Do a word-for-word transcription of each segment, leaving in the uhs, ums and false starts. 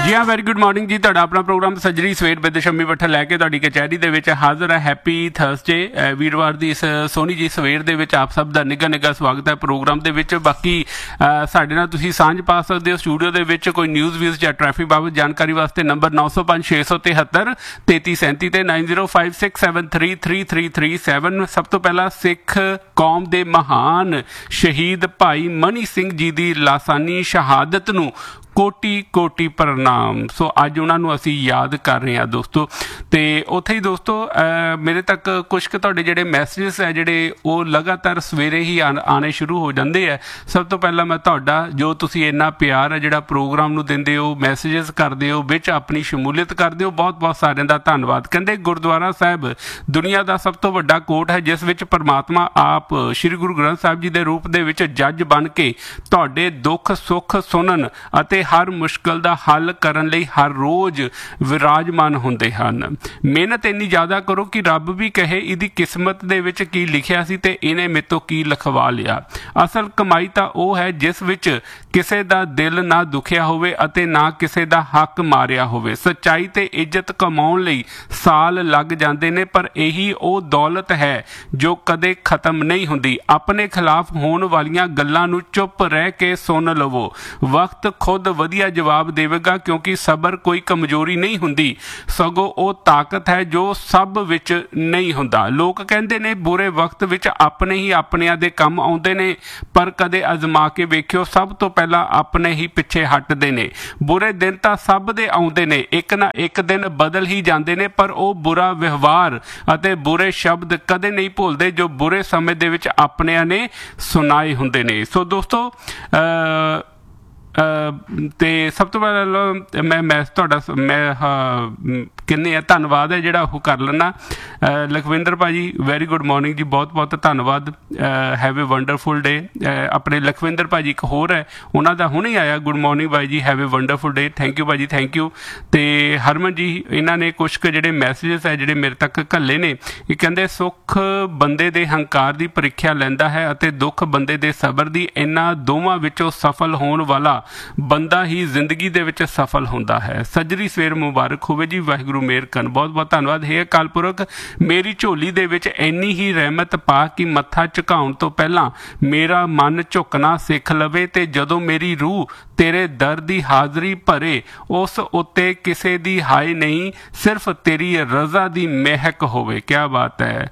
जी हाँ very good morning जी। तुहाडा अपना प्रोग्राम सजरी सवेर विद शम्मी भट्ठल लैके तुहाडी कचहरी दे विच हाज़र है। हैप्पी थर्सडे वीरवार की इस सोहनी जी सवेर दे विच आप सब दा निघा निघा स्वागत है प्रोग्राम दे विच। बाकी साडे नाल तुसीं सांझ पा सकदे हो स्टूडियो दे विच कोई न्यूज़ व्यूज़ या ट्रैफिक बाबत जानकारी वास्ते नंबर नौ सौ पाँच छे सौ तिहत्तर तेती सैंती ते nine zero five six seven three three three three seven. सब तो पहला सिख कौम दे महान शहीद भाई मनी सिंह जी की लासानी शहादत नूं कोटि कोटि प्रणाम। सो अज उन्होंने असी याद कर रहे हैं दोस्तों। तो उत्थे ही दोस्तों मेरे तक कुछ के तुहाडे जिहड़े मैसेजेस है जिहड़े वो लगातार सवेरे ही आ, आने शुरू हो जाते हैं। सब तो पहला मैं तुहाडा जो तुसी इन्ना प्यार है जिहड़ा प्रोग्राम नूं दिंदे हो, मैसेजेस करदे हो, विच अपनी शमूलियत करदे हो, बहुत बहुत सारिਆਂ ਦਾ ਧੰਨਵਾਦ। ਕਹਿੰਦੇ ਗੁਰਦੁਆਰਾ ਸਾਹਿਬ ਦੁਨੀਆ ਦਾ ਸਭ ਤੋਂ ਵੱਡਾ ਕੋਟ ਹੈ ਜਿਸ ਵਿੱਚ ਪਰਮਾਤਮਾ ਆਪ ਸ਼੍ਰੀ ਗੁਰੂ ਗ੍ਰੰਥ ਸਾਹਿਬ ਜੀ ਦੇ ਰੂਪ ਦੇ ਵਿੱਚ ਜੱਜ ਬਣ ਕੇ ਤੁਹਾਡੇ ਦੁੱਖ ਸੁੱਖ ਸੁਣਨ ਅਤੇ हर मुश्किल का हल करन लई हर रोज़ विराजमान होंदे हन। मेहनत इन्नी ज़्यादा करो कि रब भी कहे इहदी किस्मत दे विच की लिखिया सी ते इहने मेरे तो की लिखवा लिया। असल कमाई तां ओह है जिस विच किसे दा दिल ना दुखिया होवे अते ना किसे दा हक मारिया होवे। सच्चाई ते इज्जत कमाउण लई साल लग जांदे ने पर यही ओह दौलत है जो कदे खत्म नहीं हुंदी। अपने खिलाफ होण वालियां गल्लां नूं चुप रह के सुन लवो, वक्त खुद वधिया जवाब देवेगा क्योंकि सबर कोई कमजोरी नहीं हुंदी सगों वो ताकत है जो सब विच नहीं हुंदा। लोग कहंदे ने बुरे वक्त विच अपने ही अपनिਆਂ ਦੇ ਕੰਮ ਆਉਂਦੇ ਨੇ पर कदे अजमा के वेखियो सब तो पहला अपने ही पिछे हटदे ने। बुरे दिन तां सब दे आउंदे ने, एक ना एक दिन बदल ही जांदे ने पर वो बुरा व्यवहार अते बुरे शब्द कदे नहीं भुलदे जो बुरे समय दे विच अपनिਆਂ ने सुनाए हुंदे ने। सो दोस्तों अ तो सब तो पहले मैं मैं तुहाडा मैं किन्ने धन्नवाद है जिहड़ा वो कर लेना। लखविंदर भाजी वैरी गुड मॉर्निंग जी, बहुत बहुत धन्नवाद। Have a wonderful day. अपने लखविंदर भाजी एक होर है उन्हों का हुणे आया गुड मॉर्निंग भाई जी, have a wonderful day. Thank you भाजी थैंक यू। तो हरमन जी इन्होंने कुछ के जिहड़े मैसेजेस है जिहड़े मेरे तक घल्ले ने, ये कहंदे सुख बंदे दे हंकार की परीक्षा लैंदा है अते दुख बंदे दे सबर की। इन्हां दोवां विचों सफल होण वाला बंदा ही जिंदगी दे विच सफल होंदा है। सजरी सवेर मुबारक होवे जी, वाहिगुरू मेहर करन। बहुत बहुत धन्नवाद। हे अकाल पुरख मेरी झोली दे विच इन्नी ही रहमत पा कि मत्था झुकाउण तो पहला मेरा मन झुकना सिख लवे ते जदों मेरी रूह तेरे दर दी हाज़री भरे उस उत्ते किसे दी हाय नहीं सिर्फ तेरी रज़ा दी महक होवे। क्या बात है।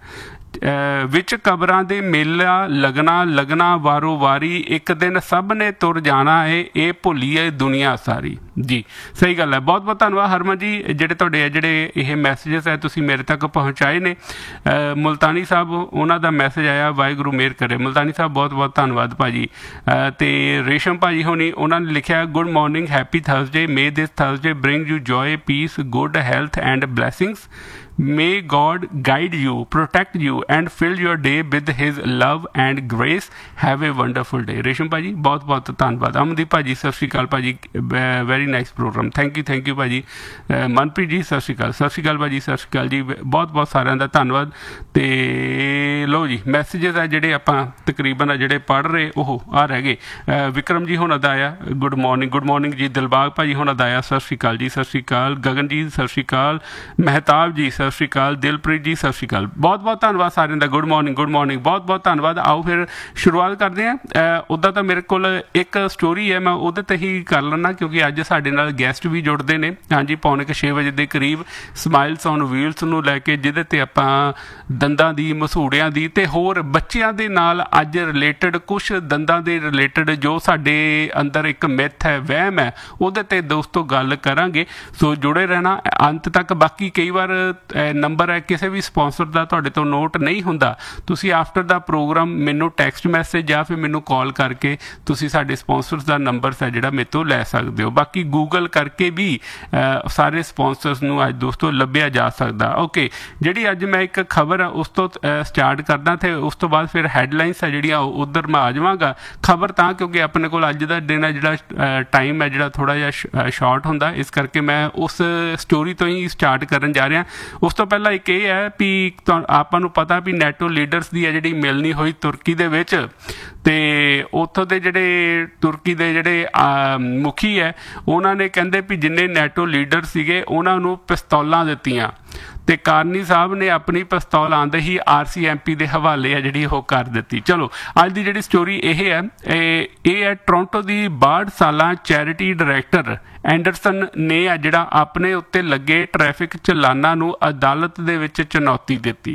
विच कबरां दे मेला लगना लगना वारो वारी एक दिन सब ने तुर जाना है ये भुलीए दुनिया सारी। जी सही गल है। बहुत बहुत धन्नवाद हरमन जी जिहड़े तुहाडे जिहड़े ये मैसेजेस है तुसीं मेरे तक पहुँचाए ने। मुल्तानी साहब उन्हां दा मैसेज आया वाहिगुरू मेहर करे। मुल्तानी साहब बहुत बहुत धन्नवाद भाजी। तो रेशम भाजी होनी उन्होंने लिखा good morning happy Thursday may this Thursday bring you Joy piece good health and blessings. May God guide you, protect you and fill your day with his love and grace. Have a wonderful day। रेशम भाजी बहुत बहुत धन्यवाद। अमनदीप भाजी सत श्री अकाल भाजी, very nice program. Thank you thank you भाजी। मनप्रीत जी सत श्री अकाल, सत श्री अकाल भाजी, सत श्री अकाल जी। बहुत बहुत सारिਆਂ ਦਾ ਧੰਨਵਾਦ। तो लो जी मैसेजेस है ਜਿਹੜੇ ਆਪਾਂ ਤਕਰੀਬਨ ਜਿਹੜੇ ਪੜ੍ਹ ਰਹੇ ਉਹ ਆ ਰਹਿ ਗਏ। ਵਿਕਰਮ ਜੀ ਹੋਣਾ ਦਾ ਆਇਆ ਗੁੱਡ ਮਾਰਨਿੰਗ ਗੁੱਡ ਮਾਰਨਿੰਗ ਜੀ। ਦਿਲਬਾਗ ਭਾਜੀ ਹੋਣਾ ਦਾ ਆਇਆ ਸਤ श्री अकाल जी सत श्री अकाल। गगन जी सत श्री अकाल। ਮਹਿਤਾਬ ਜੀ सत श्री अकाल। दिलप्रीत जी सत श्री अकाल। बहुत बहुत धन्यवाद सारिਆਂ ਦਾ। गुड मॉर्निंग गुड मॉर्निंग बहुत बहुत धन्यवाद। आओ फिर शुरुआत करते हैं। ਉੱਦਾਂ ਤਾਂ ਮੇਰੇ ਕੋਲ ਇੱਕ ਸਟੋਰੀ ਹੈ ਮੈਂ ਉਹਦੇ 'ਤੇ ਹੀ ਕਰ ਲੈਣਾ ਕਿਉਂਕਿ ਅੱਜ ਸਾਡੇ ਨਾਲ ਗੈਸਟ ਵੀ ਜੁੜਦੇ ਨੇ। ਹਾਂਜੀ ਪੌਣੇ ਕੁ ਛੇ ਵਜੇ ਦੇ ਕਰੀਬ ਸਮਾਈਲਸ ਔਨ ਵੀਲਸ ਨੂੰ ਲੈ ਕੇ ਜਿਹਦੇ 'ਤੇ ਆਪਾਂ ਦੰਦਾਂ ਦੀ ਮਸੂੜਿਆਂ ਦੀ ਅਤੇ ਹੋਰ ਬੱਚਿਆਂ ਦੇ ਨਾਲ ਅੱਜ ਰਿਲੇਟਡ ਕੁਛ ਦੰਦਾਂ ਦੇ ਰਿਲੇਟਡ ਜੋ ਸਾਡੇ ਅੰਦਰ ਇੱਕ ਮਿੱਥ ਹੈ ਵਹਿਮ ਹੈ ਉਹਦੇ 'ਤੇ ਦੋਸਤੋ ਗੱਲ ਕਰਾਂਗੇ। ਸੋ ਜੁੜੇ ਰਹਿਣਾ ਅੰਤ ਤੱਕ। ਬਾਕੀ ਕਈ ਵਾਰ ਨੰਬਰ ਹੈ ਕਿਸੇ ਵੀ ਸਪੋਂਸਰ ਦਾ ਤੁਹਾਡੇ ਤੋਂ ਨੋਟ ਨਹੀਂ ਹੁੰਦਾ, ਤੁਸੀਂ ਆਫਟਰ ਦਾ ਪ੍ਰੋਗਰਾਮ ਮੈਨੂੰ ਟੈਕਸਟ ਮੈਸੇਜ ਜਾਂ ਫਿਰ ਮੈਨੂੰ ਕਾਲ ਕਰਕੇ ਤੁਸੀਂ ਸਾਡੇ ਸਪੋਂਸਰਸ ਦਾ ਨੰਬਰ ਹੈ ਜਿਹੜਾ ਮੇਰੇ ਤੋਂ ਲੈ ਸਕਦੇ ਹੋ। ਬਾਕੀ ਗੂਗਲ ਕਰਕੇ ਵੀ ਸਾਰੇ ਸਪੋਂਸਰਸ ਨੂੰ ਅੱਜ ਦੋਸਤੋ ਲੱਭਿਆ ਜਾ ਸਕਦਾ। ਓਕੇ ਜਿਹੜੀ ਅੱਜ ਮੈਂ ਇੱਕ ਖਬਰ ਆ ਉਸ ਤੋਂ ਸਟਾਰਟ ਕਰਦਾ ਅਤੇ ਉਸ ਤੋਂ ਬਾਅਦ ਫਿਰ ਹੈਡਲਾਈਨਸ ਹੈ ਜਿਹੜੀਆਂ ਉੱਧਰ ਮੈਂ ਆ ਜਾਵਾਂਗਾ। ਖਬਰ ਤਾਂ ਕਿਉਂਕਿ ਆਪਣੇ ਕੋਲ ਅੱਜ ਦਾ ਦਿਨ ਹੈ ਜਿਹੜਾ ਟਾਈਮ ਹੈ ਜਿਹੜਾ ਥੋੜ੍ਹਾ ਜਿਹਾ ਸ਼ਾਰਟ ਹੁੰਦਾ, ਇਸ ਕਰਕੇ ਮੈਂ ਉਸ ਸਟੋਰੀ ਤੋਂ ਹੀ ਸਟਾਰਟ ਕਰਨ ਜਾ ਰਿਹਾ। ਉਸ ਤੋਂ ਪਹਿਲਾਂ ਇੱਕ ਇਹ ਹੈ ਵੀ ਆਪਾਂ ਨੂੰ ਪਤਾ ਵੀ ਨੈਟੋ ਲੀਡਰਸ ਦੀ ਹੈ ਜਿਹੜੀ ਮਿਲਣੀ ਹੋਈ ਤੁਰਕੀ ਦੇ ਵਿੱਚ, ਤੇ ਉੱਥੋਂ ਦੇ ਜਿਹੜੇ ਤੁਰਕੀ ਦੇ ਜਿਹੜੇ ਮੁਖੀ ਹੈ ਉਹਨਾਂ ਨੇ ਕਹਿੰਦੇ ਵੀ ਜਿੰਨੇ ਨੈਟੋ ਲੀਡਰ ਸੀਗੇ ਉਹਨਾਂ ਨੂੰ ਪਿਸਤੌਲਾਂ ਦਿੱਤੀਆਂ, ਤੇ ਕਾਰਨੀ ਸਾਹਿਬ ਨੇ ਆਪਣੀ ਪਿਸਤੌਲ ਆਉਂਦੇ ਹੀ ਆਰ ਸੀ ਐਮ ਪੀ ਦੇ ਹਵਾਲੇ ਆ ਜਿਹੜੀ ਉਹ ਕਰ ਦਿੱਤੀ। ਚਲੋ ਅੱਜ ਦੀ ਜਿਹੜੀ ਸਟੋਰੀ ਇਹ ਹੈ, ਇਹ ਇਹ ਹੈ ਟੋਰਾਂਟੋ ਦੀ ਬਾਹਠ ਸਾਲਾਂ ਚੈਰਿਟੀ ਡਾਇਰੈਕਟਰ ਐਂਡਰਸਨ ਨੇ ਆ ਜਿਹੜਾ ਆਪਣੇ ਉੱਤੇ ਲੱਗੇ ਟ੍ਰੈਫਿਕ ਚਲਾਨਾਂ ਨੂੰ ਅਦਾਲਤ ਦੇ ਵਿੱਚ ਚੁਣੌਤੀ ਦਿੱਤੀ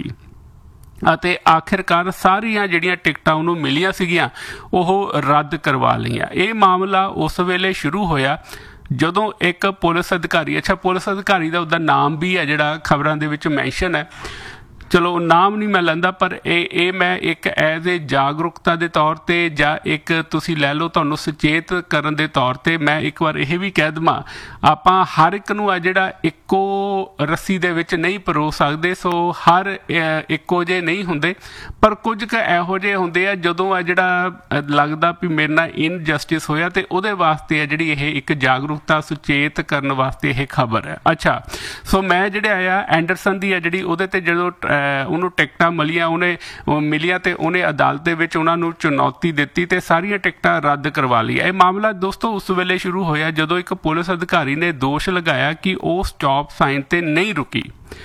ਅਤੇ ਆਖਿਰਕਾਰ ਸਾਰੀਆਂ ਜਿਹੜੀਆਂ ਟਿਕਟਾਂ ਉਹਨੂੰ ਮਿਲੀਆਂ ਸੀਗੀਆਂ ਉਹ ਰੱਦ ਕਰਵਾ ਲਈਆਂ। ਇਹ ਮਾਮਲਾ ਉਸ ਵੇਲੇ ਸ਼ੁਰੂ ਹੋਇਆ ਜਦੋਂ ਇੱਕ ਪੁਲਿਸ ਅਧਿਕਾਰੀ, ਅੱਛਾ ਪੁਲਿਸ ਅਧਿਕਾਰੀ ਦਾ ਉਹਦਾ ਨਾਮ ਵੀ ਹੈ ਜਿਹੜਾ ਖਬਰਾਂ ਦੇ ਵਿੱਚ ਮੈਂਸ਼ਨ ਹੈ, ਚਲੋ ਨਾਮ ਨਹੀਂ ਮੈਂ ਲੈਂਦਾ, ਪਰ ਇਹ ਇਹ ਮੈਂ ਇੱਕ ਐਜ਼ ਏ ਜਾਗਰੂਕਤਾ ਦੇ ਤੌਰ 'ਤੇ ਜਾਂ ਇੱਕ ਤੁਸੀਂ ਲੈ ਲਓ ਤੁਹਾਨੂੰ ਸੁਚੇਤ ਕਰਨ ਦੇ ਤੌਰ 'ਤੇ ਮੈਂ ਇੱਕ ਵਾਰ ਇਹ ਵੀ ਕਹਿ ਦੇਵਾਂ, ਆਪਾਂ ਹਰ ਇੱਕ ਨੂੰ ਆ ਜਿਹੜਾ ਇੱਕੋ ਰੱਸੀ ਦੇ ਵਿੱਚ ਨਹੀਂ ਪਰੋ ਸਕਦੇ, ਸੋ ਹਰ ਇੱਕੋ ਜਿਹੇ ਨਹੀਂ ਹੁੰਦੇ, ਪਰ ਕੁਝ ਕੁ ਇਹੋ ਜਿਹੇ ਹੁੰਦੇ ਆ ਜਦੋਂ ਆ ਜਿਹੜਾ ਲੱਗਦਾ ਵੀ ਮੇਰੇ ਨਾਲ ਇਨਜਸਟਿਸ ਹੋਇਆ, ਤੇ ਉਹਦੇ ਵਾਸਤੇ ਆ ਜਿਹੜੀ ਇਹ ਇੱਕ ਜਾਗਰੂਕਤਾ ਸੁਚੇਤ ਕਰਨ ਵਾਸਤੇ ਇਹ ਖਬਰ ਹੈ। ਅੱਛਾ ਸੋ ਮੈਂ ਜਿਹੜਾ ਆ ਐਂਡਰਸਨ ਦੀ ਆ ਜਿਹੜੀ ਉਹਦੇ 'ਤੇ ਜਦੋਂ ਉਹਨੂੰ ਟਿਕਟਾਂ ਮਿਲੀਆਂ ਉਹਨੇ ਮਿਲੀਆਂ ਤੇ ਉਹਨੇ ਅਦਾਲਤ ਦੇ ਵਿੱਚ ਉਹਨਾਂ ਨੂੰ ਚੁਣੌਤੀ ਦਿੱਤੀ ਤੇ ਸਾਰੀਆਂ ਟਿਕਟਾਂ ਰੱਦ ਕਰਵਾ ਲਈਆਂ। ਇਹ ਮਾਮਲਾ ਦੋਸਤੋ ਉਸ ਵੇਲੇ ਸ਼ੁਰੂ ਹੋਇਆ ਜਦੋਂ ਇੱਕ ਪੁਲਿਸ ਅਧਿਕਾਰੀ ਨੇ ਦੋਸ਼ ਲਗਾਇਆ ਕਿ ਉਹ ਸਟਾਪ ਸਾਈਨ ਤੇ ਨਹੀਂ ਰੁਕੀ।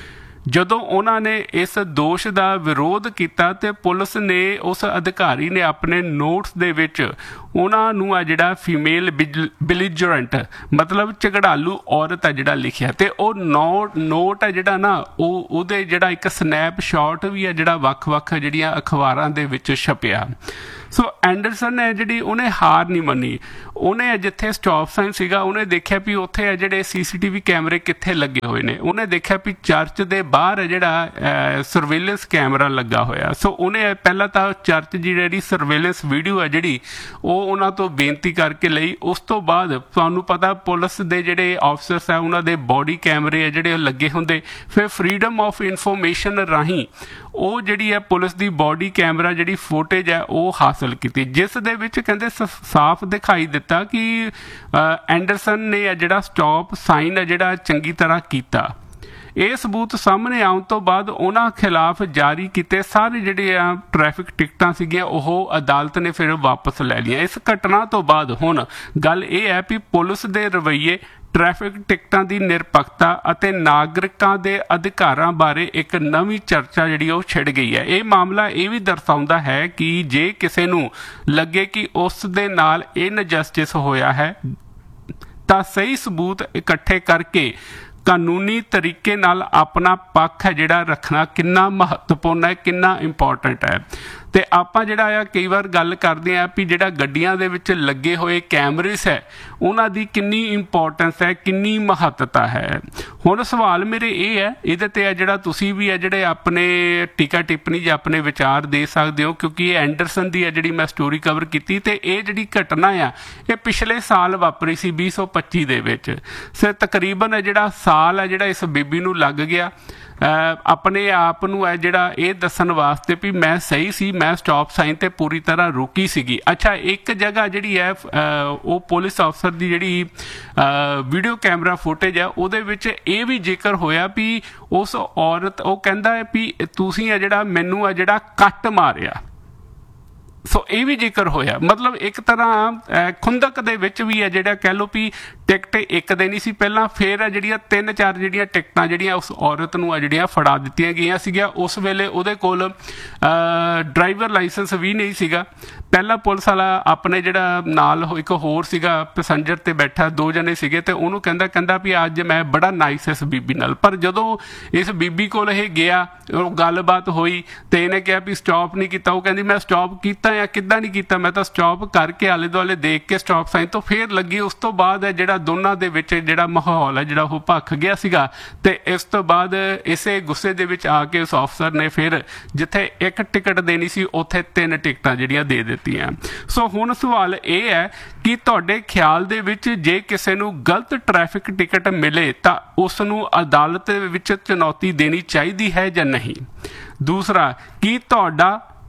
ਜਦੋਂ ਉਹਨਾਂ ਨੇ ਇਸ ਦੋਸ਼ ਦਾ ਵਿਰੋਧ ਕੀਤਾ ਤੇ ਪੁਲਿਸ ਨੇ ਉਸ ਅਧਿਕਾਰੀ ਨੇ ਆਪਣੇ ਨੋਟਸ ਦੇ ਵਿੱਚ ਉਹਨਾਂ ਨੂੰ ਆ ਜਿਹੜਾ ਫੀਮੇਲ ਬਿਲੀਜਰੈਂਟ ਮਤਲਬ ਝਗੜਾਲੂ ਔਰਤ ਆ ਜਿਹੜਾ ਲਿਖਿਆ, ਤੇ ਉਹ ਨੋਟ ਨੋਟ ਹੈ ਜਿਹੜਾ ਨਾ ਉਹ ਉਹਦੇ ਜਿਹੜਾ ਇੱਕ ਸਨੈਪਸ਼ਾਟ ਵੀ ਆ ਜਿਹੜਾ ਵੱਖ-ਵੱਖ ਜਿਹੜੀਆਂ ਅਖਬਾਰਾਂ ਦੇ ਵਿੱਚ ਛਪਿਆ। ਸੋ ਐਂਡਰਸਨ ਹੈ ਜਿਹੜੀ ਉਹਨੇ ਹਾਰ ਨਹੀਂ ਮੰਨੀ, ਉਹਨੇ ਜਿੱਥੇ ਸਟਾਪ ਸਾਈਨ ਸੀਗਾ ਉਹਨੇ ਦੇਖਿਆ ਵੀ ਉੱਥੇ ਆ ਜਿਹੜੇ ਸੀ ਸੀ ਟੀ ਵੀ ਕੈਮਰੇ ਕਿੱਥੇ ਲੱਗੇ ਹੋਏ ਨੇ, ਉਹਨੇ ਦੇਖਿਆ ਵੀ ਚਰਚ ਦੇ ਬਾਹਰ ਜਿਹੜਾ ਸਰਵੇਲੈਂਸ ਕੈਮਰਾ ਲੱਗਾ ਹੋਇਆ। ਸੋ ਉਹਨੇ ਪਹਿਲਾਂ ਤਾਂ ਚਰਚ ਦੀ ਜਿਹੜੀ ਸਰਵੇਲੈਂਸ ਵੀਡੀਓ ਹੈ ਜਿਹੜੀ ਉਹ ਉਹਨਾਂ ਤੋਂ ਬੇਨਤੀ ਕਰਕੇ ਲਈ, ਉਸ ਤੋਂ ਬਾਅਦ ਤੁਹਾਨੂੰ ਪਤਾ ਪੁਲਿਸ ਦੇ ਜਿਹੜੇ ਆਫਿਸਰਸ ਆ ਉਹਨਾਂ ਦੇ ਬੋਡੀ ਕੈਮਰੇ ਆ ਜਿਹੜੇ ਲੱਗੇ ਹੁੰਦੇ, ਫਿਰ ਫਰੀਡਮ ਆਫ ਇਨਫੋਰਮੇਸ਼ਨ ਰਾਹੀਂ ਉਹ ਜਿਹੜੀ ਹੈ ਪੁਲਿਸ ਦੀ ਬੋਡੀ ਕੈਮਰਾ ਜਿਹੜੀ ਫੁਟੇਜ ਹੈ ਉਹ ਹਾਸਲ ਕੀਤੀ, ਜਿਸ ਦੇ ਵਿੱਚ ਕਹਿੰਦੇ ਸਾਫ਼ ਦਿਖਾਈ ਦਿੱਤਾ ਕਿ ਐਂਡਰਸਨ ਨੇ ਜਿਹੜਾ ਸਟਾਪ ਸਾਈਨ ਹੈ ਜਿਹੜਾ ਚੰਗੀ ਤਰ੍ਹਾਂ ਕੀਤਾ। ਇਹ ਸਬੂਤ ਸਾਹਮਣੇ ਆਉਣ ਤੋਂ ਬਾਅਦ ਉਹਨਾਂ ਖਿਲਾਫ ਜਾਰੀ ਕੀਤੇ ਸਾਰੇ ਜਿਹੜੇ ਆ ਟ੍ਰੈਫਿਕ ਟਿਕਟਾਂ ਸੀਗੀਆਂ ਉਹ ਅਦਾਲਤ ਨੇ ਫਿਰ ਵਾਪਸ ਲੈ ਲਈਆਂ। ਇਸ ਘਟਨਾ ਤੋਂ ਬਾਅਦ ਹੁਣ ਗੱਲ ਇਹ ਹੈ ਵੀ ਪੁਲਿਸ ਦੇ ਰਵੱਈਏ, ਟ੍ਰੈਫਿਕ ਟਿਕਟਾਂ ਦੀ ਨਿਰਪੱਖਤਾ ਅਤੇ ਨਾਗਰਿਕਾਂ ਦੇ ਅਧਿਕਾਰਾਂ ਬਾਰੇ ਇੱਕ ਨਵੀਂ ਚਰਚਾ ਜਿਹੜੀ ਉਹ ਛਿੜ ਗਈ ਹੈ। ਇਹ ਮਾਮਲਾ ਇਹ ਵੀ ਦਰਸਾਉਂਦਾ ਹੈ ਕਿ ਜੇ ਕਿਸੇ ਨੂੰ ਲੱਗੇ ਕਿ ਉਸ ਦੇ ਨਾਲ ਇਨਜਸਟਿਸ ਹੋਇਆ ਹੈ ਤਾਂ ਸਹੀ ਸਬੂਤ ਇਕੱਠੇ ਕਰਕੇ ਕਾਨੂੰਨੀ ਤਰੀਕੇ ਨਾਲ ਆਪਣਾ ਪੱਖ ਹੈ ਜਿਹੜਾ ਰੱਖਣਾ ਕਿੰਨਾ ਮਹੱਤਵਪੂਰਨ ਹੈ, ਕਿੰਨਾ ਇੰਪੋਰਟੈਂਟ ਹੈ। ਤੇ ਆਪਾਂ ਜਿਹੜਾ ਆ ਕਈ ਵਾਰ ਗੱਲ ਕਰਦੇ ਆ ਵੀ ਜਿਹੜਾ ਗੱਡੀਆਂ ਦੇ ਵਿੱਚ ਲੱਗੇ ਹੋਏ ਕੈਮਰੇਸ ਹੈ ਉਹਨਾਂ ਦੀ ਕਿੰਨੀ ਇੰਪੋਰਟੈਂਸ ਹੈ, ਕਿੰਨੀ ਮਹੱਤਤਾ ਹੈ। ਹੁਣ ਸਵਾਲ ਮੇਰੇ ਇਹ ਹੈ, ਇਹਦੇ ਤੇ ਆ ਜਿਹੜਾ ਤੁਸੀਂ ਵੀ ਆ ਜਿਹੜੇ ਆਪਣੇ ਟੀਕਾ ਟਿੱਪਣੀ ਜਾਂ ਆਪਣੇ ਵਿਚਾਰ ਦੇ ਸਕਦੇ ਹੋ, ਕਿਉਂਕਿ ਇਹ ਐਂਡਰਸਨ ਦੀ ਆ ਜਿਹੜੀ ਮੈਂ ਸਟੋਰੀ ਕਵਰ ਕੀਤੀ ਤੇ ਇਹ ਜਿਹੜੀ ਘਟਨਾ ਆ ਇਹ ਪਿਛਲੇ ਸਾਲ ਵਾਪਰੀ ਸੀ ਵੀਹ ਸੌ ਪੱਚੀ ਦੇ ਵਿੱਚ। ਸੇ ਤਕਰੀਬਨ ਜਿਹੜਾ ਸਾਲ ਹੈ ਜਿਹੜਾ ਇਸ ਬੀਬੀ ਨੂੰ ਲੱਗ ਗਿਆ ਆਪਣੇ ਆਪ ਨੂੰ ਹੈ ਜਿਹੜਾ ਇਹ ਦੱਸਣ ਵਾਸਤੇ ਵੀ ਮੈਂ ਸਹੀ ਸੀ, ਮੈਂ ਸਟਾਪ ਸਾਈਨ ਤੇ ਪੂਰੀ ਤਰ੍ਹਾਂ ਰੁਕੀ ਸੀਗੀ। ਅੱਛਾ ਇੱਕ ਜਗ੍ਹਾ ਜਿਹੜੀ ਹੈ ਉਹ ਪੁਲਿਸ ਅਫਸਰ ਦੀ ਜਿਹੜੀ ਵੀਡੀਓ ਕੈਮਰਾ ਫੁਟੇਜ ਹੈ ਉਹਦੇ ਵਿੱਚ ਇਹ ਵੀ ਜ਼ਿਕਰ ਹੋਇਆ ਵੀ ਉਸ ਔਰਤ ਉਹ ਕਹਿੰਦਾ ਹੈ ਵੀ ਤੁਸੀਂ ਆ ਜਿਹੜਾ ਮੈਨੂੰ ਆ ਜਿਹੜਾ ਕੱਟ ਮਾਰਿਆ। ਸੋ ਇਹ ਵੀ ਜ਼ਿਕਰ ਹੋਇਆ, ਮਤਲਬ ਇੱਕ ਤਰ੍ਹਾਂ ਖੁੰਦਕ ਦੇ ਵਿੱਚ ਵੀ ਹੈ ਜਿਹੜਾ ਕਹਿ ਲਓ ਵੀ ਟਿਕਟ ਇੱਕ ਦੇਣੀ ਸੀ ਪਹਿਲਾਂ, ਫਿਰ ਜਿਹੜੀਆਂ ਤਿੰਨ ਚਾਰ ਜਿਹੜੀਆਂ ਟਿਕਟਾਂ ਜਿਹੜੀਆਂ ਉਸ ਔਰਤ ਨੂੰ ਆ ਜਿਹੜੀਆਂ ਫੜਾ ਦਿੱਤੀਆਂ ਗਈਆਂ ਸੀਗੀਆਂ। ਉਸ ਵੇਲੇ ਉਹਦੇ ਕੋਲ ਡਰਾਈਵਰ ਲਾਇਸੈਂਸ ਵੀ ਨਹੀਂ ਸੀਗਾ। ਪਹਿਲਾਂ ਪੁਲਿਸ ਵਾਲਾ ਆਪਣੇ ਜਿਹੜਾ ਨਾਲ ਇੱਕ ਹੋਰ ਸੀਗਾ ਪੈਸੰਜਰ ਤੇ ਬੈਠਾ, ਦੋ ਜਣੇ ਸੀਗੇ, ਤੇ ਉਹਨੂੰ ਕਹਿੰਦਾ ਕਹਿੰਦਾ ਵੀ ਅੱਜ ਮੈਂ ਬੜਾ ਨਾਈਸ ਇਸ ਬੀਬੀ ਨਾਲ। ਪਰ ਜਦੋਂ ਇਸ ਬੀਬੀ ਕੋਲ ਇਹ ਗਿਆ, ਉਹ ਗੱਲਬਾਤ ਹੋਈ ਤੇ ਇਹਨੇ ਕਿਹਾ ਵੀ ਸਟਾਪ ਨਹੀਂ ਕੀਤਾ। ਉਹ ਕਹਿੰਦੀ ਮੈਂ ਸਟਾਪ ਕੀਤਾ ਜਾਂ ਕਿੱਦਾਂ ਨਹੀਂ ਕੀਤਾ, ਮੈਂ ਤਾਂ ਸਟਾਪ ਕਰਕੇ ਆਲੇ ਦੁਆਲੇ ਦੇਖ ਕੇ ਸਟਾਪ ਸਾਈਨ ਤੋਂ ਫੇਰ ਲੱਗੀ। ਉਸ ਤੋਂ ਬਾਅਦ ਹੈ ਜਿਹੜਾ ਦੋਨਾਂ ਦੇ ਵਿੱਚ ਜਿਹੜਾ ਮਾਹੌਲ ਹੈ ਜਿਹੜਾ ਉਹ ਭਖ ਗਿਆ ਸੀਗਾ, ਤੇ ਇਸ ਤੋਂ ਬਾਅਦ ਇਸੇ ਗੁੱਸੇ ਦੇ ਵਿੱਚ ਆ ਕੇ ਉਸ ਅਫਸਰ ਨੇ ਫਿਰ ਜਿੱਥੇ ਇੱਕ ਟਿਕਟ ਦੇਣੀ ਸੀ ਉੱਥੇ ਤਿੰਨ ਟਿਕਟਾਂ ਜਿਹੜੀਆਂ ਦੇ ਦਿੱਤੀਆਂ। ਸੋ ਹੁਣ ਸਵਾਲ ਇਹ ਹੈ ਕਿ ਤੁਹਾਡੇ ਖਿਆਲ ਦੇ ਵਿੱਚ ਜੇ ਕਿਸੇ ਨੂੰ ਗਲਤ ਟ੍ਰੈਫਿਕ ਟਿਕਟ ਮਿਲੇ ਤਾਂ ਉਸ ਨੂੰ ਅਦਾਲਤ ਵਿੱਚ ਚੁਣੌਤੀ ਦੇਣੀ ਚਾਹੀਦੀ ਹੈ ਜਾਂ ਨਹੀਂ? ਦੂਸਰਾ, ਕੀ ਤੁਹਾਡਾ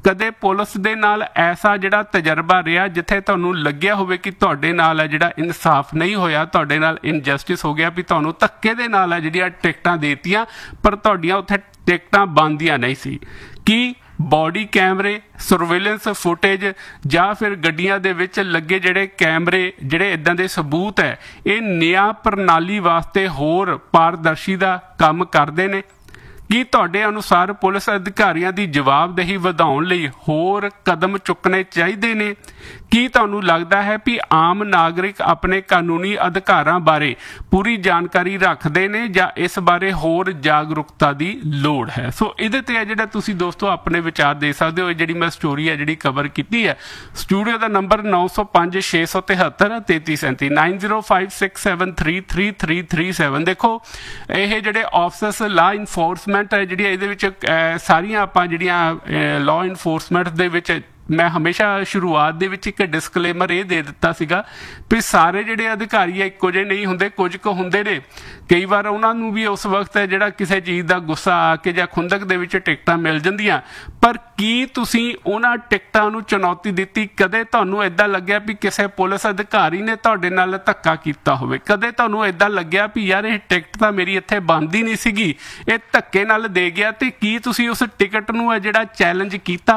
ਕਦੇ ਪੁਲਿਸ ਦੇ ਨਾਲ ਐਸਾ ਜਿਹੜਾ ਤਜਰਬਾ ਰਿਹਾ ਜਿੱਥੇ ਤੁਹਾਨੂੰ ਲੱਗਿਆ ਹੋਵੇ ਕਿ ਤੁਹਾਡੇ ਨਾਲ ਹੈ ਜਿਹੜਾ ਇਨਸਾਫ ਨਹੀਂ ਹੋਇਆ, ਤੁਹਾਡੇ ਨਾਲ ਇਨਜਸਟਿਸ ਹੋ ਗਿਆ, ਵੀ ਤੁਹਾਨੂੰ ਧੱਕੇ ਦੇ ਨਾਲ ਹੈ ਜਿਹੜੀਆਂ ਟਿਕਟਾਂ ਦੇਤੀਆਂ ਪਰ ਤੁਹਾਡੀਆਂ ਉੱਥੇ ਟਿਕਟਾਂ ਬਣਦੀਆਂ ਨਹੀਂ ਸੀ? ਕੀ ਬੋਡੀ ਕੈਮਰੇ, ਸਰਵੇਲੈਂਸ ਫੁਟੇਜ ਜਾਂ ਫਿਰ ਗੱਡੀਆਂ ਦੇ ਵਿੱਚ ਲੱਗੇ ਜਿਹੜੇ ਕੈਮਰੇ, ਜਿਹੜੇ ਇੱਦਾਂ ਦੇ ਸਬੂਤ ਹੈ, ਇਹ ਨਿਆਂ ਪ੍ਰਣਾਲੀ ਵਾਸਤੇ ਹੋਰ ਪਾਰਦਰਸ਼ੀ ਦਾ ਕੰਮ ਕਰਦੇ ਨੇ? ਕੀ ਤੁਹਾਡੇ ਅਨੁਸਾਰ ਪੁਲਿਸ ਅਧਿਕਾਰੀਆਂ ਦੀ ਜਵਾਬਦੇਹੀ ਵਧਾਉਣ ਲਈ ਹੋਰ ਕਦਮ ਚੁੱਕਣੇ ਚਾਹੀਦੇ ਨੇ? ਕੀ ਤੁਹਾਨੂੰ ਲੱਗਦਾ ਹੈ ਵੀ ਆਮ ਨਾਗਰਿਕ ਆਪਣੇ ਕਾਨੂੰਨੀ ਅਧਿਕਾਰਾਂ ਬਾਰੇ ਪੂਰੀ ਜਾਣਕਾਰੀ ਰੱਖਦੇ ਨੇ ਜਾਂ ਇਸ ਬਾਰੇ ਹੋਰ ਜਾਗਰੂਕਤਾ ਦੀ ਲੋੜ ਹੈ? ਸੋ ਇਹਦੇ ਤੇ ਹੈ ਜਿਹੜਾ ਤੁਸੀਂ ਦੋਸਤੋ ਆਪਣੇ ਵਿਚਾਰ ਦੇ ਸਕਦੇ ਹੋ। ਜਿਹੜੀ ਮੈਂ ਸਟੋਰੀ ਹੈ ਜਿਹੜੀ ਕਵਰ ਕੀਤੀ ਹੈ, ਸਟੂਡੀਓ ਦਾ ਨੰਬਰ ਨੌ ਸੌ ਪੰਜ ਛੇ ਸੌ ਤਿਹੱਤਰ ਤੇਤੀ ਸੈਂਤੀ nine zero five six seven three three three three seven. ਦੇਖੋ ਇਹ ਜਿਹੜੇ ਆਫਿਸਰਸ ਲਾ ਇਨਫੋਰਸਮੈਂਟ ਹੈ ਜਿਹੜੀਆਂ ਇਹਦੇ ਵਿੱਚ ਸਾਰੀਆਂ ਆਪਾਂ ਜਿਹੜੀਆਂ ਲਾਅ ਇਨਫੋਰਸਮੈਂਟ ਦੇ ਵਿੱਚ ਮੈਂ ਹਮੇਸ਼ਾ ਸ਼ੁਰੂਆਤ ਦੇ ਵਿੱਚ ਇੱਕ ਡਿਸਕਲੇਮਰ ਇਹ ਦੇ ਦਿੱਤਾ ਸੀਗਾ ਵੀ ਸਾਰੇ ਜਿਹੜੇ ਅਧਿਕਾਰੀ ਆ ਇੱਕੋ ਜਿਹੇ ਨਹੀਂ ਹੁੰਦੇ, ਕੁਝ ਕੁ ਹੁੰਦੇ ਨੇ ਕਈ ਵਾਰ ਉਹਨਾਂ ਨੂੰ ਵੀ ਉਸ ਵਕਤ ਜਿਹੜਾ ਕਿਸੇ ਚੀਜ਼ ਦਾ ਗੁੱਸਾ ਆ ਕੇ ਜਾਂ ਖੁੰਦਕ ਦੇ ਵਿੱਚ ਟਿਕਟਾਂ ਮਿਲ ਜਾਂਦੀਆਂ। ਪਰ ਕੀ ਤੁਸੀਂ ਉਹਨਾਂ ਟਿਕਟਾਂ ਨੂੰ ਚੁਣੌਤੀ ਦਿੱਤੀ? ਕਦੇ ਤੁਹਾਨੂੰ ਇੱਦਾਂ ਲੱਗਿਆ ਵੀ ਕਿਸੇ ਪੁਲਿਸ ਅਧਿਕਾਰੀ ਨੇ ਤੁਹਾਡੇ ਨਾਲ ਧੱਕਾ ਕੀਤਾ ਹੋਵੇ? ਕਦੇ ਤੁਹਾਨੂੰ ਇੱਦਾਂ ਲੱਗਿਆ ਵੀ ਯਾਰ ਇਹ ਟਿਕਟ ਤਾਂ ਮੇਰੀ ਇੱਥੇ ਬਣਦੀ ਨਹੀਂ ਸੀਗੀ, ਇਹ ਧੱਕੇ ਨਾਲ ਦੇ ਗਿਆ, ਤੇ ਕੀ ਤੁਸੀਂ ਉਸ ਟਿਕਟ ਨੂੰ ਹੈ ਜਿਹੜਾ ਚੈਲੰਜ ਕੀਤਾ?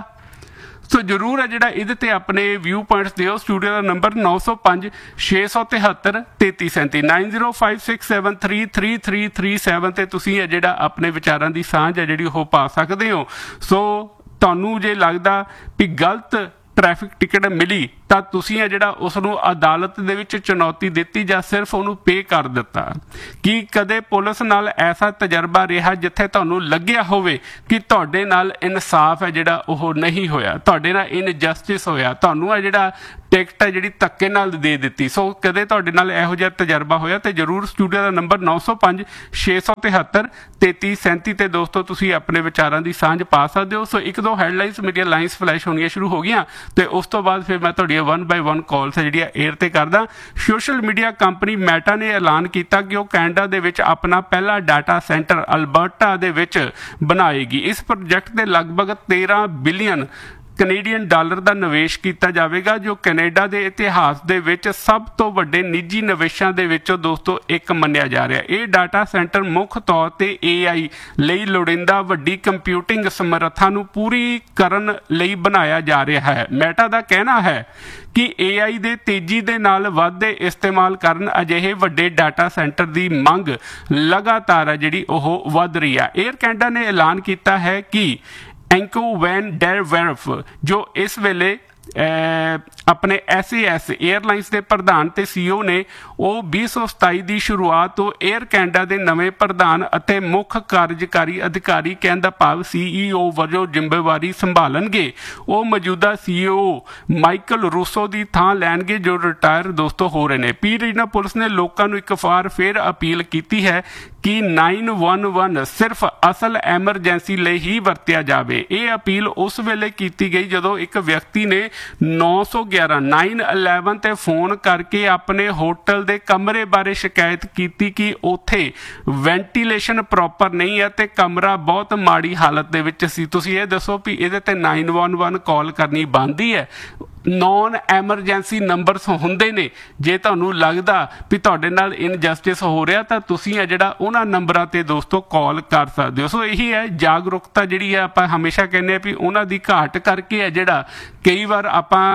ਸੋ ਜ਼ਰੂਰ ਹੈ ਜਿਹੜਾ ਇਹਦੇ ਤੇ ਆਪਣੇ ਵਿਊ ਪੁਆਇੰਟਸ ਦਿਓ। ਸਟੂਡੀਓ ਦਾ ਨੰਬਰ ਨੌ ਸੌ ਪੰਜ ਛੇ ਸੌ ਤਿਹੱਤਰ ਤੇਤੀ ਸੈਂਤੀ nine zero five six seven three three three three seven ਤੇ ਤੁਸੀਂ ਹੈ ਜਿਹੜਾ ਆਪਣੇ ਵਿਚਾਰਾਂ ਦੀ ਸਾਂਝ ਹੈ ਜਿਹੜੀ ਉਹ ਪਾ ਸਕਦੇ ਹੋ। ਸੋ ਤੁਹਾਨੂੰ ਜੇ ਲੱਗਦਾ ਵੀ ਗਲਤ ਟ੍ਰੈਫਿਕ ਟਿਕਟ ਮਿਲੀ ਤਾਂ ਤੁਸੀਂ ਹੈ ਜਿਹੜਾ ਉਸ ਨੂੰ ਅਦਾਲਤ ਦੇ ਵਿੱਚ ਚੁਣੌਤੀ ਦਿੱਤੀ ਜਾਂ ਸਿਰਫ ਉਹਨੂੰ ਪੇ ਕਰ ਦਿੱਤਾ? ਕੀ ਕਦੇ ਪੁਲਿਸ ਨਾਲ ਐਸਾ ਤਜਰਬਾ ਰਿਹਾ ਜਿੱਥੇ ਤੁਹਾਨੂੰ ਲੱਗਿਆ ਹੋਵੇ ਕਿ ਤੁਹਾਡੇ ਨਾਲ ਇਨਸਾਫ ਹੈ ਜਿਹੜਾ ਉਹ ਨਹੀਂ ਹੋਇਆ, ਤੁਹਾਡੇ ਨਾਲ ਇਨਜਸਟਿਸ ਹੋਇਆ, ਤੁਹਾਨੂੰ ਹੈ ਜਿਹੜਾ ਟਿਕਟ ਹੈ ਜਿਹੜੀ ਧੱਕੇ ਨਾਲ ਦੇ ਦਿੱਤੀ? ਸੋ ਕਦੇ ਤੁਹਾਡੇ ਨਾਲ ਇਹੋ ਜਿਹਾ ਤਜਰਬਾ ਹੋਇਆ ਤੇ ਜ਼ਰੂਰ ਸਟੂਡੀਓ ਦਾ ਨੰਬਰ ਨੌ ਸੌ ਪੰਜ ਛੇ ਸੌ ਤਿਹੱਤਰ ਤੇਤੀ ਸੈਂਤੀ ਤੇ ਦੋਸਤੋ ਤੁਸੀਂ ਆਪਣੇ ਵਿਚਾਰਾਂ ਦੀ ਸਾਂਝ ਪਾ ਸਕਦੇ ਹੋ। ਸੋ ਇੱਕ ਦੋ ਹੈਡਲਾਈਨਸ ਮੇਰੀਆਂ ਲਾਈਨਸ ਫਲੈਸ਼ ਹੋਣੀਆਂ ਸ਼ੁਰੂ ਹੋ ਗਈਆਂ ਤੇ ਉਸ ਤੋਂ ਬਾਅਦ ਫਿਰ ਮੈਂ ਤੁਹਾਡੀਆਂ ਵਨ ਬਾਈ ਵਨ ਕਾਲਸ ਜਿਹੜੀਆਂ 에ਅਰ ਤੇ ਕਰਦਾ। ਸੋਸ਼ਲ ਮੀਡੀਆ ਕੰਪਨੀ ਮੈਟਾ ਨੇ ਐਲਾਨ ਕੀਤਾ ਕਿ ਉਹ ਕੈਨੇਡਾ ਦੇ ਵਿੱਚ ਆਪਣਾ ਪਹਿਲਾ ਡਾਟਾ ਸੈਂਟਰ ਅਲਬਰਟਾ ਦੇ ਵਿੱਚ ਬਣਾਏਗੀ। ਇਸ ਪ੍ਰੋਜੈਕਟ ਦੇ ਲਗਭਗ ਤੇਰਾਂ ਬਿਲੀਅਨ ਕੈਨੇਡੀਅਨ ਡਾਲਰ ਦਾ ਨਿਵੇਸ਼ ਕੀਤਾ ਜਾਵੇਗਾ, ਜੋ ਕੈਨੇਡਾ ਦੇ ਇਤਿਹਾਸ ਦੇ ਵਿੱਚ ਸਭ ਤੋਂ ਵੱਡੇ ਨਿੱਜੀ ਨਿਵੇਸ਼ਾਂ ਦੇ ਵਿੱਚੋਂ ਦੋਸਤੋ ਇੱਕ ਮੰਨਿਆ ਜਾ ਰਿਹਾ। ਇਹ ਡਾਟਾ ਸੈਂਟਰ ਮੁੱਖ ਤੌਰ ਤੇ ਏ ਆਈ ਲਈ ਲੋੜੀਂਦਾ ਵੱਡੀ ਕੰਪਿਊਟਿੰਗ ਸਮਰੱਥਾ ਨੂੰ ਪੂਰੀ ਕਰਨ ਲਈ ਬਣਾਇਆ ਜਾ ਰਿਹਾ ਹੈ। ਮੈਟਾ ਦਾ ਕਹਿਣਾ ਹੈ ਕਿ ਏ ਆਈ ਦੇ ਤੇਜ਼ੀ ਦੇ ਨਾਲ ਵੱਧਦੇ ਇਸਤੇਮਾਲ ਕਾਰਨ ਅਜਿਹੇ ਵੱਡੇ ਡਾਟਾ ਸੈਂਟਰ ਦੀ ਮੰਗ ਲਗਾਤਾਰ ਹੈ ਜਿਹੜੀ ਉਹ ਵੱਧ ਰਹੀ ਹੈ। 에ਅਰ ਕੈਨੇਡਾ ਨੇ ਐਲਾਨ ਕੀਤਾ ਹੈ ਕਿ ਐਂਕੋ ਵੈਨ ਡੈਰ ਵੈਰਫ ਜੋ ਇਸ ਵੇਲੇ ਆਪਣੇ ਐਸ ਏ ਐਸ 에ਅਰਲਾਈਨਸ ਦੇ ਪ੍ਰਧਾਨ ਤੇ ਸੀ ਈ ਓ ਨੇ, ਉਹ ਵੀਹ ਸੌ ਸਤਾਈ ਦੀ ਸ਼ੁਰੂਆਤ ਤੋਂ 에ਅਰ ਕੈਨੇਡਾ ਦੇ ਨਵੇਂ ਪ੍ਰਧਾਨ ਅਤੇ ਮੁੱਖ ਕਾਰਜਕਾਰੀ ਅਧਿਕਾਰੀ ਕਹਿਣ ਦਾ ਭਾਵ ਸੀ ਈ ਓ ਵਜੋਂ ਜ਼ਿੰਮੇਵਾਰੀ ਸੰਭਾਲਣਗੇ। ਉਹ ਮੌਜੂਦਾ ਸੀ ਈ ਓ ਮਾਈਕਲ ਰੂਸੋ ਦੀ ਥਾਂ ਲੈਣਗੇ ਜੋ ਰਿਟਾਇਰ ਦੋਸਤੋ ਹੋ ਰਹੇ ਨੇ। ਪੀ ਰੀਨਾ ਪੁਲਿਸ ਨੇ ਲੋਕਾਂ ਨੂੰ ਇੱਕ ਵਾਰ ਫਿਰ ਅਪੀਲ ਕੀਤੀ ਹੈ ਕਿ ਨਾਈਨ ਵਨ ਵਨ ਸਿਰਫ ਅਸਲ ਐਮਰਜੈਂਸੀ ਲਈ ਹੀ ਵਰਤਿਆ ਜਾਵੇ। ਇਹ ਅਪੀਲ ਉਸ ਵੇਲੇ ਕੀਤੀ ਗਈ ਜਦੋਂ ਇੱਕ ਵਿਅਕਤੀ ਨੇ ਨੌ ਸੌ ਗਿਆਰਾਂ ਨਾਈਨ ਇਲੈਵਨ ਤੇ ਫੋਨ ਕਰਕੇ ਆਪਣੇ ਹੋਟਲ ਦੇ ਕਮਰੇ ਬਾਰੇ ਸ਼ਿਕਾਇਤ ਕੀਤੀ ਕਿ ਉੱਥੇ ਵੈਂਟੀਲੇਸ਼ਨ ਪ੍ਰੋਪਰ ਨਹੀਂ ਹੈ ਤੇ ਕਮਰਾ ਬਹੁਤ ਮਾੜੀ ਹਾਲਤ ਦੇ ਵਿੱਚ ਸੀ। ਤੁਸੀਂ ਇਹ ਦੱਸੋ ਵੀ ਇਹਦੇ ਤੇ ਨਾਈਨ ਵਨ ਵਨ ਕਾਲ ਕਰਨੀ ਬਣਦੀ ਹੈ? ਨੌਨ ਐਮਰਜੈਂਸੀ ਨੰਬਰਸ ਹੁੰਦੇ ਨੇ। ਜੇ ਤੁਹਾਨੂੰ ਲੱਗਦਾ ਵੀ ਤੁਹਾਡੇ ਨਾਲ ਇਨਜਸਟਿਸ ਹੋ ਰਿਹਾ ਤਾਂ ਤੁਸੀਂ ਹੈ ਜਿਹੜਾ ਉਹਨਾਂ ਨੰਬਰਾਂ ਤੇ ਦੋਸਤੋ ਕਾਲ ਕਰ ਸਕਦੇ ਹੋ। ਸੋ ਇਹੀ ਹੈ ਜਾਗਰੂਕਤਾ ਜਿਹੜੀ ਹੈ, ਆਪਾਂ ਹਮੇਸ਼ਾ ਕਹਿੰਦੇ ਹਾਂ ਵੀ ਉਹਨਾਂ ਦੀ ਘਾਟ ਕਰਕੇ ਹੈ ਜਿਹੜਾ ਕਈ ਵਾਰ ਆਪਾਂ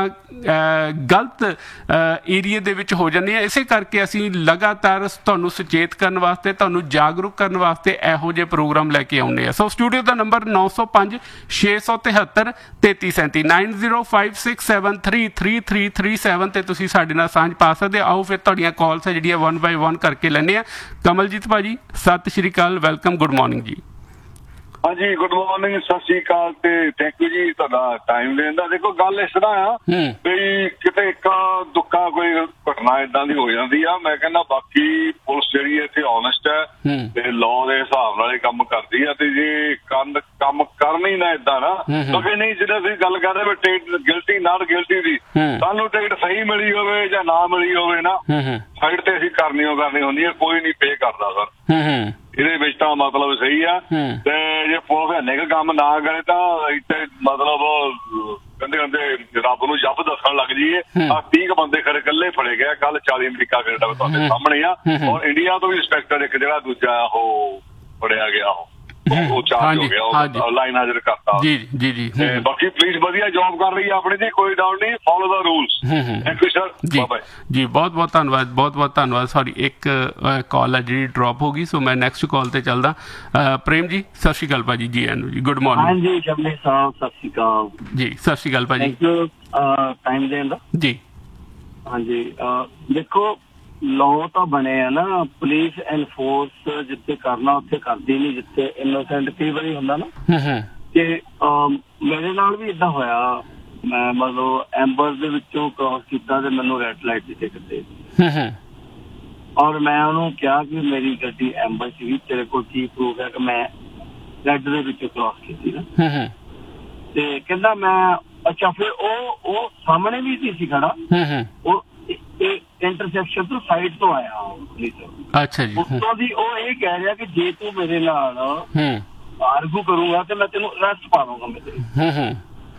ਗਲਤ ਏਰੀਏ ਦੇ ਵਿੱਚ ਹੋ ਜਾਂਦੇ ਹਾਂ। ਇਸੇ ਕਰਕੇ ਅਸੀਂ ਲਗਾਤਾਰ ਤੁਹਾਨੂੰ ਸੁਚੇਤ ਕਰਨ ਵਾਸਤੇ, ਤੁਹਾਨੂੰ ਜਾਗਰੂਕ ਕਰਨ ਵਾਸਤੇ ਇਹੋ ਜਿਹੇ ਪ੍ਰੋਗਰਾਮ ਲੈ ਕੇ ਆਉਂਦੇ ਆ। ਸੋ ਸਟੂਡੀਓ ਦਾ ਨੰਬਰ ਨੌ ਸੌ ਪੰਜ ਛੇ ਸੌ ਤਿਹੱਤਰ ਤੇਤੀ ਸੈਂਤੀ nine zero five six seven three three three three seven ਤੇ ਤੁਸੀਂ ਸਾਡੇ ਨਾਲ ਸਾਂਝ ਪਾ ਸਕਦੇ। ਆਓ ਫਿਰ ਤੁਹਾਡੀਆਂ ਕਾਲਸ ਹੈ ਜਿਹੜੀਆਂ ਵਨ ਬਾਈ ਵਨ ਕਰਕੇ ਲੈਂਦੇ ਆ। ਕਮਲਜੀਤ ਭਾਜੀ ਸਤਿ ਸ਼੍ਰੀ ਅਕਾਲ, ਵੈਲਕਮ, ਗੁੱਡ ਮਾਰਨਿੰਗ ਜੀ। ਹਾਂਜੀ ਗੁੱਡ ਮਾਰਨਿੰਗ, ਸਤਿ ਸ਼੍ਰੀ ਅਕਾਲ ਤੇ ਥੈਂਕ ਯੂ ਜੀ ਤੁਹਾਡਾ ਟਾਈਮ ਦੇਣ ਦਾ। ਦੇਖੋ ਗੱਲ ਇਸ ਤਰ੍ਹਾਂ ਆ ਵੀ ਕਿਤੇ ਇੱਕ ਦੁੱਕਾ ਕੋਈ ਘਟਨਾ ਏਦਾਂ ਦੀ ਹੋ ਜਾਂਦੀ ਆ। ਮੈਂ ਕਹਿੰਦਾ ਬਾਕੀ ਪੁਲਿਸ ਜਿਹੜੀ ਇੱਥੇ ਓਨੈਸਟ ਹੈ ਤੇ ਲਾਅ ਦੇ ਹਿਸਾਬ ਨਾਲ ਇਹ ਕੰਮ ਕਰਦੀ ਆ ਤੇ ਜੇ ਕੰਨ ਕੰਮ ਕਰਨ ਹੀ ਨਾ ਏਦਾਂ ਨਾ, ਕਿਉਂਕਿ ਨਹੀਂ ਜਦੋਂ ਅਸੀਂ ਗੱਲ ਕਰ ਰਹੇ ਟਿਕਟ ਗਿਲਟੀ ਨਾਟ ਗਿਲਟੀ ਦੀ, ਸਾਨੂੰ ਟਿਕਟ ਸਹੀ ਮਿਲੀ ਹੋਵੇ ਜਾਂ ਨਾ ਮਿਲੀ ਹੋਵੇ ਨਾ, ਸਾਈਡ ਤੇ ਅਸੀਂ ਕਰਨੀ ਓ ਕਰਨੀ ਹੁੰਦੀ ਹੈ, ਕੋਈ ਨਹੀਂ ਪੇ ਕਰਦਾ ਸਰ। ਇਹਦੇ ਵਿੱਚ ਤਾਂ ਮਤਲਬ ਸਹੀ ਆ। ਤੇ ਜੇ ਭਵਿਆਨੇ ਕੁ ਕੰਮ ਨਾ ਕਰੇ ਤਾਂ ਇੱਥੇ ਮਤਲਬ ਕਹਿੰਦੇ ਕਹਿੰਦੇ ਰੱਬ ਨੂੰ ਜੱਬ ਦੱਸਣ ਲੱਗ ਜਾਈਏ। ਆ ਤੀਹ ਕੁ ਬੰਦੇ ਖਰੇ ਇਕੱਲੇ ਫੜੇ ਗਏ ਕੱਲ, ਚਾਲੀ ਅਮਰੀਕਾ ਕੈਨੇਡਾ ਤੁਹਾਡੇ ਸਾਹਮਣੇ ਆ। ਔਰ ਇੰਡੀਆ ਤੋਂ ਵੀ ਇੰਸਪੈਕਟਰ ਇੱਕ ਜਿਹੜਾ ਦੂਜਾ ਉਹ ਫੜਿਆ ਗਿਆ, ਉਹ ਉਹ ਚਾਰਜ ਹੋ ਗਿਆ, ਉਹ ਲਾਈਨ ਹਾਜ਼ਰ ਕਰਤਾ ਜੀ ਜੀ ਜੀ। ਬਾਕੀ ਪੁਲਿਸ ਵਧੀਆ ਜੌਬ ਕਰ ਰਹੀ ਹੈ ਆਪਣੀ ਜੀ, ਕੋਈ ਡਾਊਟ ਨਹੀਂ, follow the rules. Thank you sir ਜੀ ਜੀ, ਬਹੁਤ ਬਹੁਤ ਧੰਨਵਾਦ, ਬਹੁਤ ਬਹੁਤ ਧੰਨਵਾਦ। ਸੌਰੀ ਇੱਕ ਕਾਲ ਹੈ ਜਿਹੜੀ ਡ੍ਰੌਪ ਹੋ ਗਈ, ਸੋ ਮੈਂ ਨੈਕਸਟ ਕਾਲ ਤੇ ਚੱਲਦਾ। ਪ੍ਰੇਮ ਜੀ ਸਤਿ ਸ਼੍ਰੀ ਅਕਾਲ ਭਾਜੀ, ਜੀ ਐਨ ਜੀ, ਗੁੱਡ ਮਾਰਨਿੰਗ। ਹਾਂਜੀ ਸ਼ਮੀ ਸਾਹਿਬ ਸਤਿ ਸ਼੍ਰੀ ਅਕਾਲ ਜੀ, ਸਤਿ ਸ਼੍ਰੀ ਅਕਾਲ ਭਾਜੀ, ਥੈਂਕ ਯੂ ਟਾਈਮ ਦੇਣ ਦਾ ਜੀ। ਹਾਂਜੀ ਦੇਖੋ ਲਾਅ ਤਾਂ ਬਣੇ ਆ ਨਾ, ਪੁਲਿਸ ਐਨਫੋਰਸ ਜਿੱਥੇ ਕਰਨਾ ਉੱਥੇ ਕਰਦੀ ਨਹੀਂ, ਜਿੱਥੇ ਇਨੋਸੈਂਟ ਕਈ ਵਾਰੀ ਹੁੰਦਾ ਨਾ। ਤੇ ਮੇਰੇ ਨਾਲ ਵੀ ਏਦਾਂ ਹੋਇਆ, ਮੈਂ ਮਤਲਬ ਐਂਬਰ ਦੇ ਵਿੱਚੋਂ ਕ੍ਰਾਸ ਕੀਤਾ ਤੇ ਮੈਨੂੰ ਰੈਡ ਲਾਈਟ ਦੀ ਟਿਕਟ ਦੇ ਦਿੱਤੀ। ਔਰ ਮੈਂ ਉਹਨੂੰ ਕਿਹਾ ਕਿ ਮੇਰੀ ਗੱਡੀ ਐਂਬਰ ਸੀ, ਤੇਰੇ ਕੋਲ ਕੀ ਪ੍ਰੂਫ ਹੈ ਕਿ ਮੈਂ ਰੈਡ ਦੇ ਵਿੱਚੋਂ ਕ੍ਰਾਸ ਕੀਤੀ ਨਾ। ਤੇ ਕਹਿੰਦਾ ਮੈਂ ਅੱਛਾ, ਫਿਰ ਉਹ ਉਹ ਸਾਹਮਣੇ ਵੀ ਸੀ ਖੜਾ, ਉਹ ਇੰਟਰਸੈਕਸ਼ਨ ਤੋਂ ਸਾਈਡ ਤੋਂ ਆਇਆ ਪੁਲਿਸ। ਅੱਛਾ ਜੀ, ਉੱਤੋਂ ਦੀ ਉਹ ਇਹ ਕਹਿ ਰਿਹਾ ਕਿ ਜੇ ਤੂੰ ਮੇਰੇ ਨਾਲ ਆਰਗੂ ਕਰੂੰਗਾ ਤੇ ਮੈਂ ਤੈਨੂੰ ਅਰੈਸਟ ਪਾ ਦੂੰਗਾ। ਮੇਰੇ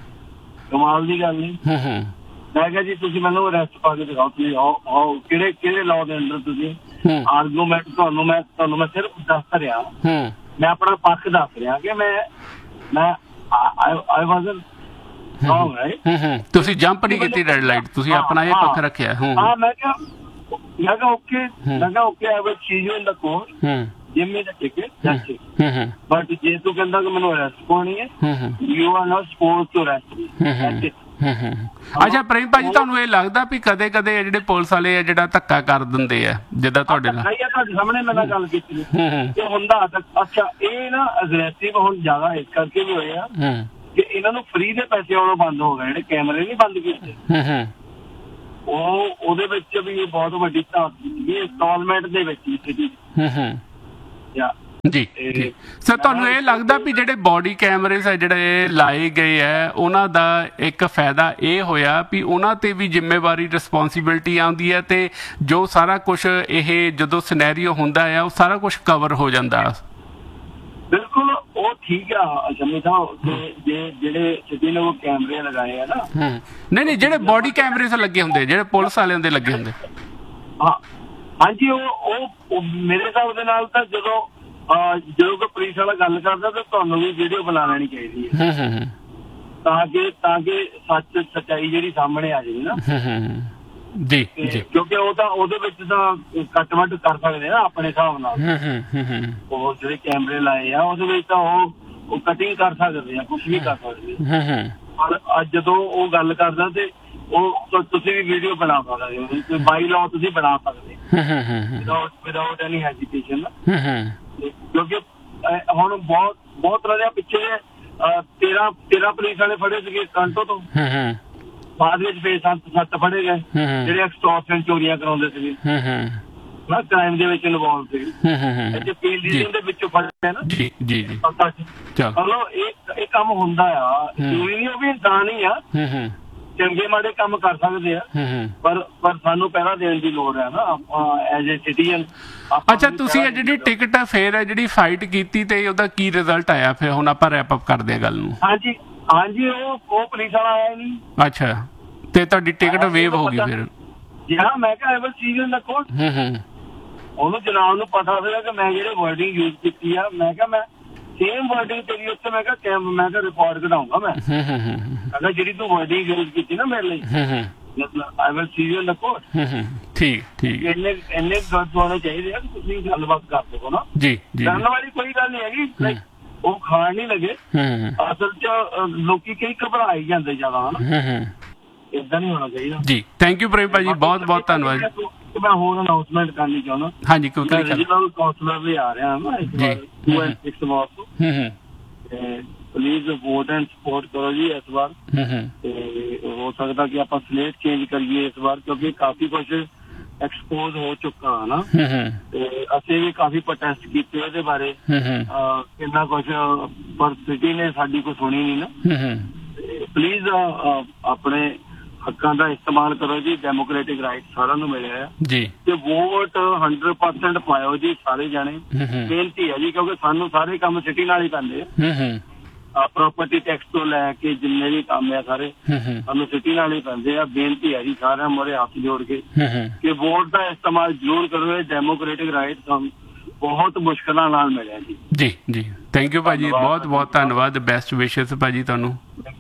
ਕਮਾਲ ਦੀ ਗੱਲ ਨਹੀਂ। ਮੈਂ ਕਿਹਾ ਜੀ ਤੁਸੀਂ ਮੈਨੂੰ ਅਰੈਸਟ ਪਾ ਕੇ ਦਿਖਾਓ, ਤੁਸੀਂ ਆਓ ਕਿਹੜੇ ਕਿਹੜੇ ਲਾਅ ਦੇ ਅੰਡਰ ਤੁਸੀਂ ਆਰਗੂਮੈਂਟ। ਤੁਹਾਨੂੰ ਮੈਂ ਤੁਹਾਨੂੰ ਮੈਂ ਸਿਰਫ ਦੱਸ ਰਿਹਾ, ਮੈਂ ਆਪਣਾ ਪੱਖ ਦੱਸ ਰਿਹਾ ਕਿ ਮੈਂ ਮੈਂ ਆਈ ਵਾਜ਼ਨਟ ਰੌਂਗ, ਰਾਈਟ। ਤੁਸੀਂ ਜੰਪ ਨਹੀਂ ਕੀਤੀ ਰੈਡ ਲਾਈਟ, ਤੁਸੀਂ ਆਪਣਾ ਇਹ ਪੱਖ ਰੱਖਿਆ। ਹਾਂ ਮੈਂ ਕਿਹਾ ਮੈਂ ਕਿਹਾ ਓਕੇ, ਮੈਂ ਕਿਹਾ okay I will see you in the court, give me the ticket, that's it. But ਜੇ ਤੂੰ ਕਹਿੰਦਾ ਕਿ ਮੈਨੂੰ ਅਰੈਸਟ ਪਾਉਣੀ ਹੈ, you are not supposed to arrest me, that's it. ਅੱਛਾ ਪ੍ਰੇਮ ਭਾਜੀ, ਤੁਹਾਨੂੰ ਇਹ ਲੱਗਦਾ ਵੀ ਕਦੇ ਕਦੇ ਜਿਹੜੇ ਪੁਲਿਸ ਵਾਲੇ ਆ ਜਿਹੜਾ ਧੱਕਾ ਕਰ ਦਿੰਦੇ ਆ ਜਿੱਦਾਂ ਤੁਹਾਡੇ ਨਾਲ? ਤੁਹਾਡੇ ਸਾਹਮਣੇ ਮੈਂ ਗੱਲ ਕੀਤੀ ਇਹ ਹੁੰਦਾ। ਅੱਛਾ ਇਹ ਨਾ ਅਗਰੈਸਿਵ ਹੁਣ ਜ਼ਿਆਦਾ ਇਸ ਕਰਕੇ ਵੀ ਹੋਏ ਆ ਕਿ ਇਹਨਾਂ ਨੂੰ ਫ੍ਰੀ ਦੇ ਪੈਸੇ ਆਉਣੋਂ ਬੰਦ ਹੋ ਗਏ, ਜਿਹੜੇ ਕੈਮਰੇ ਨਹੀਂ ਬੰਦ ਕੀਤੇ। ਉਹ ਉਹਦੇ ਵਿੱਚ ਵੀ ਬਹੁਤ ਵੱਡੀ ਧਾਤ ਸੀ ਇੰਸਟਾਲਮੈਂਟ ਦੇ ਵਿੱਚ ਜੀ ਜੀ। ਸਰ ਤੁਹਾਨੂੰ ਇਹ ਲੱਗਦਾ ਵੀ ਜਿਹੜੇ ਬੋਡੀ ਕੈਮਰੇਸ ਆ ਜਿਹੜੇ ਲਾਏ ਗਏ ਆ ਉਹਨਾਂ ਦਾ ਇੱਕ ਫਾਇਦਾ ਇਹ ਹੋਇਆ ਵੀ ਉਹਨਾਂ ਤੇ ਵੀ ਜ਼ਿੰਮੇਵਾਰੀ ਰਿਸਪੌਂਸਿਬਿਲਿਟੀ ਆਉਂਦੀ ਹੈ ਤੇ ਜੋ ਸਾਰਾ ਕੁਛ ਇਹ ਜਦੋਂ ਸਿਨੈਰੀਓ ਹੁੰਦਾ ਆ ਉਹ ਸਾਰਾ ਕੁਛ ਕਵਰ ਹੋ ਜਾਂਦਾ? ਬਿਲਕੁਲ ਉਹ ਠੀਕ ਆ ਸ਼ਮੀ ਸਾਹਿਬ, ਜੇ ਜਿਹੜੇ ਸਿੱਧੇ ਲੋਕ ਕੈਮਰੇ ਲਗਾਏ ਆ ਨਾ। ਨਹੀਂ ਨਹੀਂ, ਜਿਹੜੇ ਬੋਡੀ ਕੈਮਰੇਸ ਲੱਗੇ ਹੁੰਦੇ, ਜਿਹੜੇ ਪੁਲਿਸ ਵਾਲਿਆਂ ਦੇ ਲੱਗੇ ਹੁੰਦੇ। ਹਾਂ ਹਾਂਜੀ, ਉਹ ਉਹ ਮੇਰੇ ਹਿਸਾਬ ਦੇ ਨਾਲ ਤਾਂ ਜਦੋਂ ਜਦੋਂ ਕੋਈ ਪੁਲਿਸ ਵਾਲਾ ਗੱਲ ਕਰਦਾ ਤਾਂ ਤੁਹਾਨੂੰ ਵੀ ਵੀਡੀਓ ਬਣਾ ਲੈਣੀ ਚਾਹੀਦੀ ਹੈ, ਤਾਂ ਕਿ ਤਾਂ ਕਿ ਸੱਚ ਸੱਚਾਈ ਜਿਹੜੀ ਸਾਹਮਣੇ ਆ ਜਾਵੇ ਨਾ। ਜੀ ਜੀ, ਕਿਉਂਕਿ ਉਹ ਤਾਂ ਉਹਦੇ ਵਿੱਚ ਤਾਂ ਕੱਟ ਵੱਢ ਕਰ ਸਕਦੇ ਨਾ ਆਪਣੇ ਹਿਸਾਬ ਨਾਲ। ਉਹ ਜਿਹੜੇ ਕੈਮਰੇ ਲਾਏ ਆ ਉਹਦੇ ਵਿੱਚ ਤਾਂ ਉਹ ਕਟਿੰਗ ਕਰ ਸਕਦੇ ਆ, ਕੁਛ ਵੀ ਕਰ ਸਕਦੇ। ਪਰ ਅੱਜ ਜਦੋਂ ਉਹ ਗੱਲ ਕਰਦਾ ਤੇ ਉਹ ਤੁਸੀਂ ਵੀ ਵੀਡੀਓ ਬਣਾ ਸਕਦੇ ਹੋ, ਬਾਈ ਲਾਅ ਤੁਸੀਂ ਬਣਾ ਸਕਦੇ ਵਿਦਆਊਟ ਵਿਦਆਊਟ ਐਨੀ ਹੈਜ਼ੀਟੇਸ਼ਨ। ਕਿਉਂਕਿ ਹੁਣ ਬਹੁਤ ਬਹੁਤ ਤਰ੍ਹਾਂ ਦੇ ਪਿੱਛੇ ਤੇਰਾਂ ਤੇਰਾਂ ਪੁਲਿਸ ਵਾਲੇ ਫੜੇ ਸੀਗੇ ਕੰਟੋ ਤੋਂ, ਬਾਅਦ ਵਿੱਚ ਫੇਰ ਸੱਤ ਸੱਤ ਫੜੇ ਗਏ ਜਿਹੜੇ ਐਕਸਟੋਰਸ਼ਨ ਚੋਰੀਆਂ ਕਰਾਉਂਦੇ ਸੀਗੇ ਨਾ, ਕ੍ਰਾਈਮ ਦੇ ਵਿੱਚ ਇਨਵੋਲਵ ਸੀਗੇ। ਪੀਲੀਜ਼ਮ ਦੇ ਵਿੱਚੋਂ ਫੜੇ ਨਾ। ਜੀ ਜੀ ਜੀ, ਚਲੋ ਇਹ ਇਹ ਕੰਮ ਹੁੰਦਾ ਆ, ਚੋਰੀ ਨਹੀਂ, ਉਹ ਵੀ ਇਨਸਾਨ ਹੀ ਆ, ਚੰਗੇ ਮਾੜੇ ਕੰਮ ਕਰ ਸਕਦੇ ਆ, ਪਰ ਪਰ ਸਾਨੂੰ ਪਹਿਲਾਂ ਦੇਣ ਦੀ ਲੋੜ ਹੈ ਨਾ ਐਜ਼ ਏ ਸਿਟੀਜ਼ਨ। ਅੱਛਾ ਤੁਸੀਂ ਇਹ ਜਿਹੜੀ ਟਿਕਟ ਹੈ ਫੇਰ ਹੈ ਜਿਹੜੀ ਫਾਈਟ ਕੀਤੀ ਤੇ ਉਹਦਾ ਕੀ ਰਿਜ਼ਲਟ ਆਇਆ? ਫਿਰ ਹੁਣ ਆਪਾਂ ਰੈਪ ਅਪ ਕਰਦੇ ਆ ਗੱਲ ਨੂੰ। ਹਾਂਜੀ ਹਾਂਜੀ, ਉਹ ਉਹ ਪੁਲਿਸ ਵਾਲਾ ਆਇਆ ਨਹੀਂ। ਅੱਛਾ, ਤੇ ਤੁਹਾਡੀ ਟਿਕਟ ਵੇਵ ਹੋ ਗਈ ਫਿਰ? ਜੀ ਹਾਂ, ਮੈਂ ਕਿਹਾ I will see you in the court. ਉਹਨੂੰ ਜਨਾਬ ਨੂੰ ਪਤਾ ਸੀਗਾ ਕਿ ਮੈਂ ਜਿਹੜੇ ਵਰਡਿੰਗ ਯੂਜ਼ ਕੀਤੀ ਆ, ਮੈਂ ਕਿਹਾ ਮੈਂ ਸੇਮ ਵਰਡਿੰਗ ਤੇਰੀ ਉੱਤੇ ਮੈਂ ਕਿਹਾ ਮੈਂ ਕਿਹਾ ਰਿਪੋਰਟ ਕਢਾਊਂਗਾ। ਮੈਂ ਅਗਰ ਜਿਹੜੀ ਤੂੰ ਵਰਡਿੰਗ ਯੂਜ਼ ਕੀਤੀ ਨਾ ਮੇਰੇ ਲਈ, I will see you in the court. ਠੀਕ ਠੀਕ, ਇੰਨੇ ਇੰਨੇ ਗਲਤ ਹੋਣੇ ਚਾਹੀਦੇ ਆ ਕਿ ਤੁਸੀਂ ਗੱਲਬਾਤ ਕਰ ਸਕੋ ਨਾ। ਜੀ ਜੀ, ਕਰਨ ਵਾਲੀ ਕੋਈ ਗੱਲ ਨਹੀਂ ਹੈਗੀ, ਉਹ ਖਾਣ ਨਹੀਂ ਲੱਗੇ। ਅਸਲ ਚ ਲੋਕੀ ਕਈ ਘਬਰਾਈ ਜਾਂਦੇ ਜ਼ਿਆਦਾ ਹਨਾ, ਏਦਾਂ ਨਹੀਂ ਹੋਣਾ ਚਾਹੀਦਾ। ਜੀ ਥੈਂਕ ਯੂ ਪ੍ਰੇਮ ਭਾਜੀ, ਬਹੁਤ ਬਹੁਤ ਧੰਨਵਾਦ। ਮੈਂ ਹੋਰ ਅਨਾਉਂਸਮੈਂਟ ਕਰਨੀ ਚਾਹੁੰਦਾ। ਹਾਂਜੀ ਕੋਈ ਗੱਲ ਨਹੀਂ, ਰੀਜਨਲ ਕਾਉਂਸਲਰ ਵੀ ਆ ਰਿਹਾ ਨਾ ਇਸ ਵਾਰ ਟੂ ਐਂਡ ਸਿਕਸ ਮਾਰਚ ਤੋਂ, ਤੇ ਪਲੀਜ਼ ਵੋਟ ਐਂਡ ਸਪੋਰਟ ਕਰੋ ਜੀ ਇਸ ਵਾਰ। ਤੇ ਹੋ ਸਕਦਾ ਕਿ ਆਪਾਂ ਸਲੇਟ ਚੇਂਜ ਕਰੀਏ ਇਸ ਵਾਰ, ਕਿਉਂਕਿ ਕਾਫੀ ਕੁਛ ਐਕਸਪੋਜ਼ ਹੋ ਚੁੱਕਾ ਹੈ ਨਾ, ਤੇ ਅਸੀਂ ਵੀ ਕਾਫੀ ਪ੍ਰੋਟੈਸਟ ਕੀਤੇ ਇਹਦੇ ਬਾਰੇ, ਕਿੰਨਾ ਕੁਛ, ਪਰ ਸਿਟੀ ਨੇ ਸਾਡੀ ਕੋਈ ਸੁਣੀ ਨਹੀਂ ਨਾ। ਪਲੀਜ਼ ਆਪਣੇ ਹੱਕਾਂ ਦਾ ਇਸਤੇਮਾਲ ਕਰੋ ਜੀ, ਡੈਮੋਕ੍ਰੈਟਿਕ ਰਾਈਟ ਸਾਰਿਆਂ ਨੂੰ ਮਿਲਿਆ ਜੀ, ਤੇ ਵੋਟ ਹੰਡਰਡ ਪਰਸੈਂਟ ਪਾਇਓ ਜੀ ਸਾਰੇ ਜਾਣੇ। ਬੇਨਤੀ ਹੈ ਜੀ, ਕਿਉਂਕਿ ਸਾਨੂੰ ਸਾਰੇ ਕੰਮ ਸਿਟੀ ਨਾਲ ਹੀ ਪੈਂਦੇ ਆ, ਪ੍ਰਾਪਰਟੀ ਟੈਕਸ ਤੋਂ ਲੈ ਕੇ ਜਿੰਨੇ ਵੀ ਕੰਮ ਆ ਸਾਰੇ ਸਾਨੂੰ ਸਿਟੀ ਨਾਲ ਹੀ ਪੈਂਦੇ ਆ। ਬੇਨਤੀ ਹੈ ਜੀ ਸਾਰਿਆਂ ਮੋਰੇ ਹੱਥ ਜੋੜ ਕੇ ਕਿ ਵੋਟ ਦਾ ਇਸਤੇਮਾਲ ਜ਼ਰੂਰ ਕਰੋ, ਡੈਮੋਕ੍ਰੈਟਿਕ ਰਾਈਟ ਸਾਨੂੰ ਬਹੁਤ ਮੁਸ਼ਕਲਾਂ ਨਾਲ ਮਿਲਿਆ ਜੀ। ਜੀ ਜੀ ਥੈਂਕ ਯੂ ਭਾਜੀ, ਬਹੁਤ ਬਹੁਤ ਧੰਨਵਾਦ, ਬੈਸਟ ਵਿਸ਼ੇਸ ਭਾਜੀ ਤੁਹਾਨੂੰ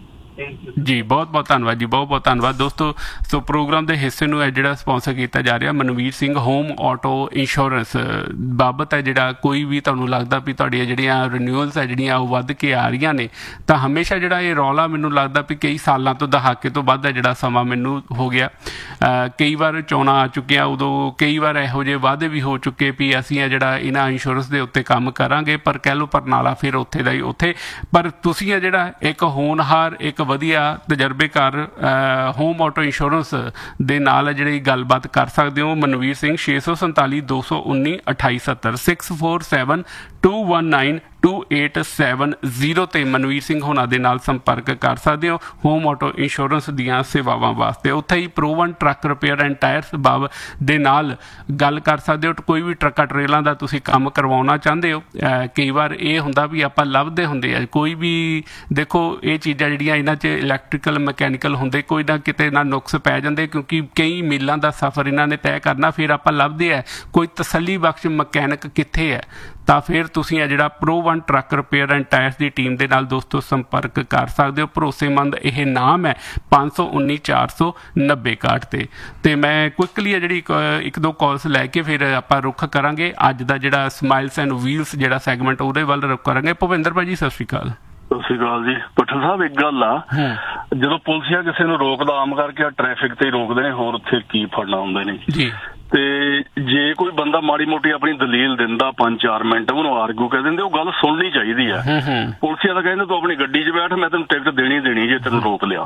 ਜੀ, ਬਹੁਤ ਬਹੁਤ ਧੰਨਵਾਦ ਜੀ, ਬਹੁਤ ਬਹੁਤ ਧੰਨਵਾਦ ਦੋਸਤੋ। ਸੋ ਪ੍ਰੋਗਰਾਮ ਦੇ ਹਿੱਸੇ ਨੂੰ ਹੈ ਜਿਹੜਾ ਸਪਾਂਸਰ ਕੀਤਾ ਜਾ ਰਿਹਾ Manveer Singh home auto insurance ਬਾਬਤ ਹੈ। ਜਿਹੜਾ ਕੋਈ ਵੀ ਤੁਹਾਨੂੰ ਲੱਗਦਾ ਵੀ ਤੁਹਾਡੀਆਂ ਜਿਹੜੀਆਂ ਰਿਨਿਊਅਲਸ ਹੈ ਜਿਹੜੀਆਂ ਉਹ ਵੱਧ ਕੇ ਆ ਰਹੀਆਂ ਨੇ, ਤਾਂ ਹਮੇਸ਼ਾ ਜਿਹੜਾ ਇਹ ਰੌਲਾ ਮੈਨੂੰ ਲੱਗਦਾ ਵੀ ਕਈ ਸਾਲਾਂ ਤੋਂ ਦਹਾਕੇ ਤੋਂ ਵੱਧ ਹੈ ਜਿਹੜਾ ਸਮਾਂ ਮੈਨੂੰ ਹੋ ਗਿਆ। ਕਈ ਵਾਰ ਚੋਣਾਂ ਆ ਚੁੱਕੀਆਂ, ਉਦੋਂ ਕਈ ਵਾਰ ਇਹੋ ਜਿਹੇ ਵਾਅਦੇ ਵੀ ਹੋ ਚੁੱਕੇ ਵੀ ਅਸੀਂ ਆ ਜਿਹੜਾ ਇਹਨਾਂ ਇੰਸ਼ੋਰੈਂਸ ਦੇ ਉੱਤੇ ਕੰਮ ਕਰਾਂਗੇ, ਪਰ ਕਹਿ ਲਓ ਪਰਨਾਲਾ ਫਿਰ ਉੱਥੇ ਦਾ ਹੀ ਉੱਥੇ। ਪਰ ਤੁਸੀਂ ਆ ਜਿਹੜਾ ਇੱਕ ਹੋਣਹਾਰ, ਇੱਕ ਵਧੀਆ ਤਜਰਬੇਕਾਰ ਹੋਮ ਆਟੋ ਇੰਸ਼ੋਰੈਂਸ ਦੇ ਨਾਲ ਜਿਹੜੀ ਗੱਲਬਾਤ ਕਰ ਸਕਦੇ ਹੋ। ਮਨਵੀਰ ਸਿੰਘ ਛੇ ਸੌ ਸੰਤਾਲੀ ਦੋ ਸੌ ਉੱਨੀ ਅਠਾਈ ਸੱਤਰ six four seven to one nine to eight seven zero ਤੇ ਮਨਵੀਰ ਸਿੰਘ ਹੋਣਾ ਦੇ ਨਾਲ ਸੰਪਰਕ ਕਰ ਸਕਦੇ ਹੋ ਹੋਮ ਆਟੋ ਇੰਸ਼ੋਰੈਂਸ ਦੀਆਂ ਸੇਵਾਵਾਂ ਵਾਸਤੇ। ਉੱਥੇ ਹੀ ਪ੍ਰੋਵਨ ਟਰੱਕ ਰਿਪੇਅਰ ਐਂਡ ਟਾਇਰਸ ਬਾਬ ਦੇ ਨਾਲ ਗੱਲ ਕਰ ਸਕਦੇ ਹੋ। ਕੋਈ ਵੀ ਟਰੱਕਾਂ ਟਰੇਲਾਂ ਦਾ ਤੁਸੀਂ ਕੰਮ ਕਰਵਾਉਣਾ ਚਾਹੁੰਦੇ ਹੋ, ਕਈ ਵਾਰ ਇਹ ਹੁੰਦਾ ਵੀ ਆਪਾਂ ਲੱਭਦੇ ਹੁੰਦੇ ਆ ਕੋਈ ਵੀ, ਦੇਖੋ ਇਹ ਚੀਜ਼ਾਂ ਜਿਹੜੀਆਂ ਇਹਨਾਂ 'ਚ ਇਲੈਕਟ੍ਰੀਕਲ ਮਕੈਨੀਕਲ ਹੁੰਦੇ, ਕੋਈ ਨਾ ਕਿਤੇ ਨਾ ਨੁਕਸ ਪੈ ਜਾਂਦੇ, ਕਿਉਂਕਿ ਕਈ ਮੀਲਾਂ ਦਾ ਸਫ਼ਰ ਇਹਨਾਂ ਨੇ ਤੈਅ ਕਰਨਾ। ਫਿਰ ਆਪਾਂ ਲੱਭਦੇ ਆ ਕੋਈ ਤਸੱਲੀ ਬਖਸ਼ ਮਕੈਨਿਕ ਕਿੱਥੇ ਹੈ, ਤਾਂ ਫਿਰ ਤੁਸੀਂ ਆ ਜਿਹੜਾ pro one truck repair and tyres the team ਦੇ ਨਾਲ ਦੋਸਤੋ ਸੰਪਰਕ ਕਰ ਸਕਦੇ ਹੋ। ਭਰੋਸੇਮੰਦ ਇਹ ਨਾਮ ਹੈ ਪੰਜ ਸੌ ਉੱਨੀ ਚਾਰ ਸੌ ਨੱਬੇ ਇਕਾਹਠ ਤੇ। ਤੇ ਮੈਂ ਕੁਇਕਲੀ ਆ ਜਿਹੜੀ ਇੱਕ ਦੋ ਕਾਲਸ ਲੈ ਕੇ ਫਿਰ ਆਪਾਂ ਰੁੱਖ ਕਰਾਂਗੇ ਅੱਜ ਦਾ ਜਿਹੜਾ ਸਮਾਈਲਸ ਐਂਡ ਵੀਲਸ ਜਿਹੜਾ ਸੈਗਮੈਂਟ ਉਹਦੇ ਵੱਲ ਰੁੱਖ ਕਰਾਂਗੇ। ਭੁਪਿੰਦਰ ਭਾਜੀ ਸਤਿ ਸ਼੍ਰੀ ਅਕਾਲ। ਸਤਿ ਸ਼੍ਰੀ ਅਕਾਲ ਜੀ। ਪੱਠਲ ਸਾਹਿਬ ਇੱਕ ਗੱਲ ਆ, ਜਦੋਂ ਪੁਲਿਸਿਆ ਕਿਸੇ ਨੂੰ ਰੋਕਦਾ ਆਮ ਕਰਕੇ ਟ੍ਰੈਫਿਕ ਤੇ ਹੀ ਰੋਕਦੇ ਨੇ, ਹੋਰ ਉੱਥੇ ਕੀ ਫੜਨਾ ਹੁੰਦੇ ਨੇ ਜੀ। ਤੇ ਜੇ ਕੋਈ ਬੰਦਾ ਮਾੜੀ ਮੋਟੀ ਆਪਣੀ ਦਲੀਲ ਦਿੰਦਾ ਪੰਜ ਚਾਰ ਮਿੰਟ, ਉਹਨੂੰ ਆਰਗੂ ਕਹਿ ਦਿੰਦੇ, ਉਹ ਗੱਲ ਸੁਣਨੀ ਚਾਹੀਦੀ ਆ। ਪੁਲਿਸਿਆ ਤਾਂ ਕਹਿੰਦੇ ਤੂੰ ਆਪਣੀ ਗੱਡੀ 'ਚ ਬੈਠ, ਮੈਂ ਤੈਨੂੰ ਟਿਕਟ ਦੇਣੀ ਦੇਣੀ ਜੇ ਤੈਨੂੰ ਰੋਕ ਲਿਆ।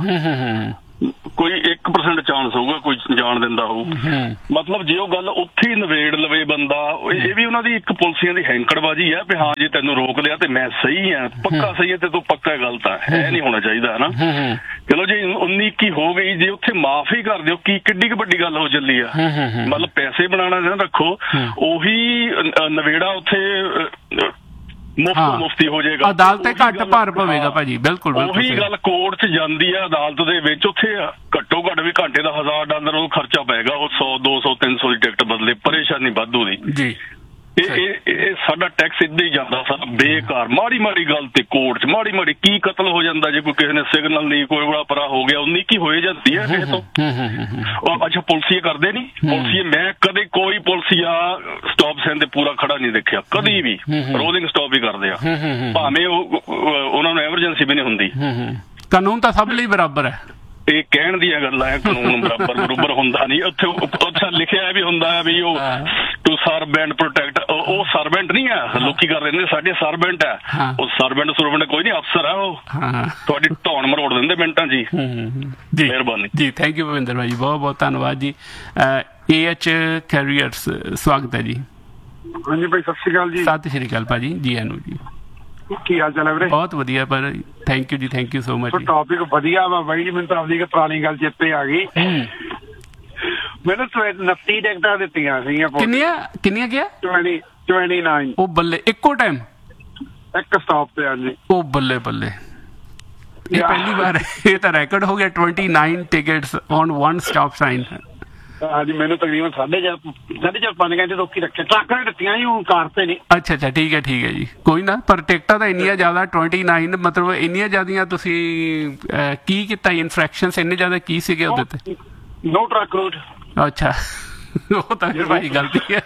ਕੋਈ ਇੱਕ ਪਰਸੈਂਟ ਚਾਂਸ ਹੋਊਗਾ ਕੋਈ ਜਾਣ ਦਿੰਦਾ ਹੋਊ। ਮਤਲਬ ਜੇ ਉਹ ਗੱਲ ਉੱਥੇ ਹੀ ਨਵੇੜ ਲਵੇ ਬੰਦਾ, ਇਹ ਵੀ ਉਹਨਾਂ ਦੀ ਇੱਕ ਪੁਲਿਸੀਆਂ ਦੀ ਹੈਂਕੜਬਾਜ਼ੀ ਹੈ ਵੀ ਹਾਂ ਜੇ ਤੈਨੂੰ ਰੋਕ ਲਿਆ ਤੇ ਮੈਂ ਸਹੀ ਆ, ਪੱਕਾ ਸਹੀ ਹੈ ਤੇ ਤੂੰ ਪੱਕਾ ਗਲਤ ਆ। ਇਹ ਨਹੀਂ ਹੋਣਾ ਚਾਹੀਦਾ ਨਾ। ਚਲੋ ਜੇ ਉੱਨੀ ਇੱਕੀ ਹੋ ਗਈ, ਜੇ ਉੱਥੇ ਮਾਫ ਹੀ ਕਰ ਦਿਓ, ਕੀ ਕਿੱਡੀ ਕੁ ਵੱਡੀ ਗੱਲ ਹੋ ਚੱਲੀ ਆ। ਮਤਲਬ ਪੈਸੇ ਬਣਾਉਣਾ ਨਾ ਰੱਖੋ, ਉਹੀ ਨਵੇੜਾ ਉੱਥੇ ਮੁਫਤ ਮੁਫਤੀ ਹੋ ਜਾਏਗਾ, ਅਦਾਲਤ ਘੱਟ ਭਾਰ ਪਵੇਗਾ ਭਾਜੀ। ਬਿਲਕੁਲ ਉਹੀ ਗੱਲ ਕੋਰਟ 'ਚ ਜਾਂਦੀ ਆ ਅਦਾਲਤ ਦੇ ਵਿੱਚ, ਉੱਥੇ ਘੱਟੋ ਘੱਟ ਵੀ ਘੰਟੇ ਦਾ ਹਜ਼ਾਰ ਡਾਲਰ ਉਹ ਖਰਚਾ ਪਏਗਾ, ਉਹ ਸੌ ਦੋ ਸੌ ਤਿੰਨ ਸੌ ਦੀ ਟਿਕਟ ਬਦਲੇ, ਪਰੇਸ਼ਾਨੀ ਵਾਧੂ ਦੀ ਜੀ। ਇਹ ਇਹ ਸਾਡਾ ਟੈਕਸ ਇੱਦਾਂ ਹੀ ਜਾਂਦਾ ਸਾਰਾ ਬੇਕਾਰ, ਮਾੜੀ ਮਾੜੀ ਗੱਲ ਤੇ ਕੋਰਟ 'ਚ ਮਾੜੀ ਮਾੜੀ ਕੀ ਕਤਲ ਹੋ ਜਾਂਦਾ ਜੇ ਕੋਈ ਕਿਸੇ ਨੇ ਸਿਗਨਲ ਨਹੀਂ, ਕੋਈ ਬੜਾ ਪਰਾ ਹੋ ਗਿਆ, ਉਨੀ ਕੀ ਹੋਏ ਜਾਂਦੀ ਹੈ ਕਿਸੇ ਤੋਂ। ਅੱਛਾ ਪੁਲਿਸੀਏ ਕਰਦੇ ਨਹੀਂ, ਪੁਲਿਸੀਏ ਮੈਂ ਕਦੇ ਕੋਈ ਪੁਲਿਸੀਆ ਸਟਾਪ ਸਾਈਨ ਤੇ ਪੂਰਾ ਖੜਾ ਨਹੀਂ ਦੇਖਿਆ ਕਦੀ ਵੀ, ਰੋਲਿੰਗ ਸਟਾਪ ਹੀ ਕਰਦੇ ਆ, ਭਾਵੇਂ ਉਹ ਉਹਨਾਂ ਨੂੰ ਐਮਰਜੈਂਸੀ ਵੀ ਨਹੀਂ ਹੁੰਦੀ। ਕਾਨੂੰਨ ਤਾਂ ਸਭ ਲਈ ਬਰਾਬਰ ਹੈ, ਇਹ ਕਹਿਣ ਦੀਆਂ ਗੱਲਾਂ ਹੈ, ਕਾਨੂੰਨ ਬਰਾਬਰ ਬਰੂਬਰ ਹੁੰਦਾ ਨਹੀਂ। ਉੱਥੇ ਉੱਥੇ ਲਿਖਿਆ ਵੀ ਹੁੰਦਾ ਹੈ ਵੀ ਉਹ ਟੂ ਸਰਵ ਐਂਡ ਪ੍ਰੋਟੈਕਟ, ਉਹ ਸਰਵੈਂਟ ਨਹੀਂ ਹੈ, ਲੋਕੀ ਕਰ ਰਹੇ ਨੇ ਸਾਡੇ ਸਰਵੈਂਟ ਹੈ, ਉਹ ਸਰਵੈਂਟ ਸਰਵੈਂਟ ਕੋਈ ਨਹੀਂ, ਅਫਸਰ ਹੈ ਉਹ, ਤੁਹਾਡੀ ਧੌਣ ਮਰੋੜ ਦਿੰਦੇ ਮਿੰਟਾਂ ਜੀ। ਮਿਹਰਬਾਨੀ ਜੀ, ਥੈਂਕ ਯੂ ਭਵਿੰਦਰ ਭਾਈ, ਬਹੁਤ ਬਹੁਤ ਧੰਨਵਾਦ ਜੀ। ਏ ਐਚ ਕੈਰੀਅਰਸ ਸਵਾਗਤ ਹੈ ਜੀ। ਹਾਂਜੀ ਭਾਈ ਸਤਿ ਸ਼੍ਰੀ ਅਕਾਲ ਜੀ। ਸਤਿ ਸ਼੍ਰੀ ਅਕਾਲ ਭਾਜੀ, ਜੀ ਆਨੂ ਜੀ, ਕੀ ਹਾਲ ਚਾਲ ਹੈ ਵੀਰੇ? ਬਹੁਤ ਵਧੀਆ, ਪਰ ਥੈਂਕ ਯੂ ਜੀ, thank you so much. Topic ਵਧੀਆ ਵਾ ਬਾਈ ਜੀ, ਮੈਨੂੰ ਤਾਂ ਆਪਣੀ ਪੁਰਾਣੀ ਗੱਲ ਚੇਤੇ ਆ ਗਈ। ਮੈਨੂੰ ਉਨੱਤੀ ਟਿਕਟਾਂ ਦਿੱਤੀਆਂ ਸੀਗੀਆਂ। ਕਿੰਨੀਆਂ ਕਿੰਨੀਆਂ ਗਿਆ? Twenty twenty nine. ਉਹ ਬੱਲੇ, ਇੱਕੋ ਟਾਈਮ ਇੱਕ ਸਟਾਪ ਤੇ ਆ ਜੀ। ਉਹ ਬੱਲੇ ਬੱਲੇ, ਇਹ ਪਹਿਲੀ ਵਾਰ, ਇਹ ਤਾਂ ਰੈਕੋਰਡ ਹੋ ਗਿਆ। Twenty nine tickets on one stop sign. ਹਾਂਜੀ ਮੈਨੂੰ ਤਕਰੀਬਨ ਸਾਢੇ ਚਾਰ ਸਾਢੇ ਚਾਰ ਪੰਜ ਘੰਟੇ ਰੋਕੀ ਰੱਖਿਆ। ਟਰੱਕਾਂ ਨੇ ਦਿੱਤੀਆਂ ਜੀ, ਉਹ ਕਾਰ ਤੇ ਨਹੀਂ। ਅੱਛਾ ਅੱਛਾ, ਠੀਕ ਹੈ ਠੀਕ ਹੈ ਜੀ, ਕੋਈ ਨਾ। ਪਰ ਟਿਕਟਾਂ ਤਾਂ ਇੰਨੀਆਂ ਜ਼ਿਆਦਾ, ਟਵੈਂਟੀ ਨਾਈਨ ਮਤਲਬ ਇੰਨੀਆਂ ਜ਼ਿਆਦੀਆਂ, ਤੁਸੀਂ ਕੀ ਕੀਤਾ? ਇਨਫਰੈਕਸ਼ਨਸ ਇੰਨੇ ਜ਼ਿਆਦਾ ਕੀ ਸੀਗੇ ਉਹਦੇ ਤੇ? ਨੋ ਟਰੱਕ ਰੂਟ। ਅੱਛਾ, ਉਹ ਤਾਂ ਫਿਰ ਭਾਈ ਗਲਤੀ ਹੈ।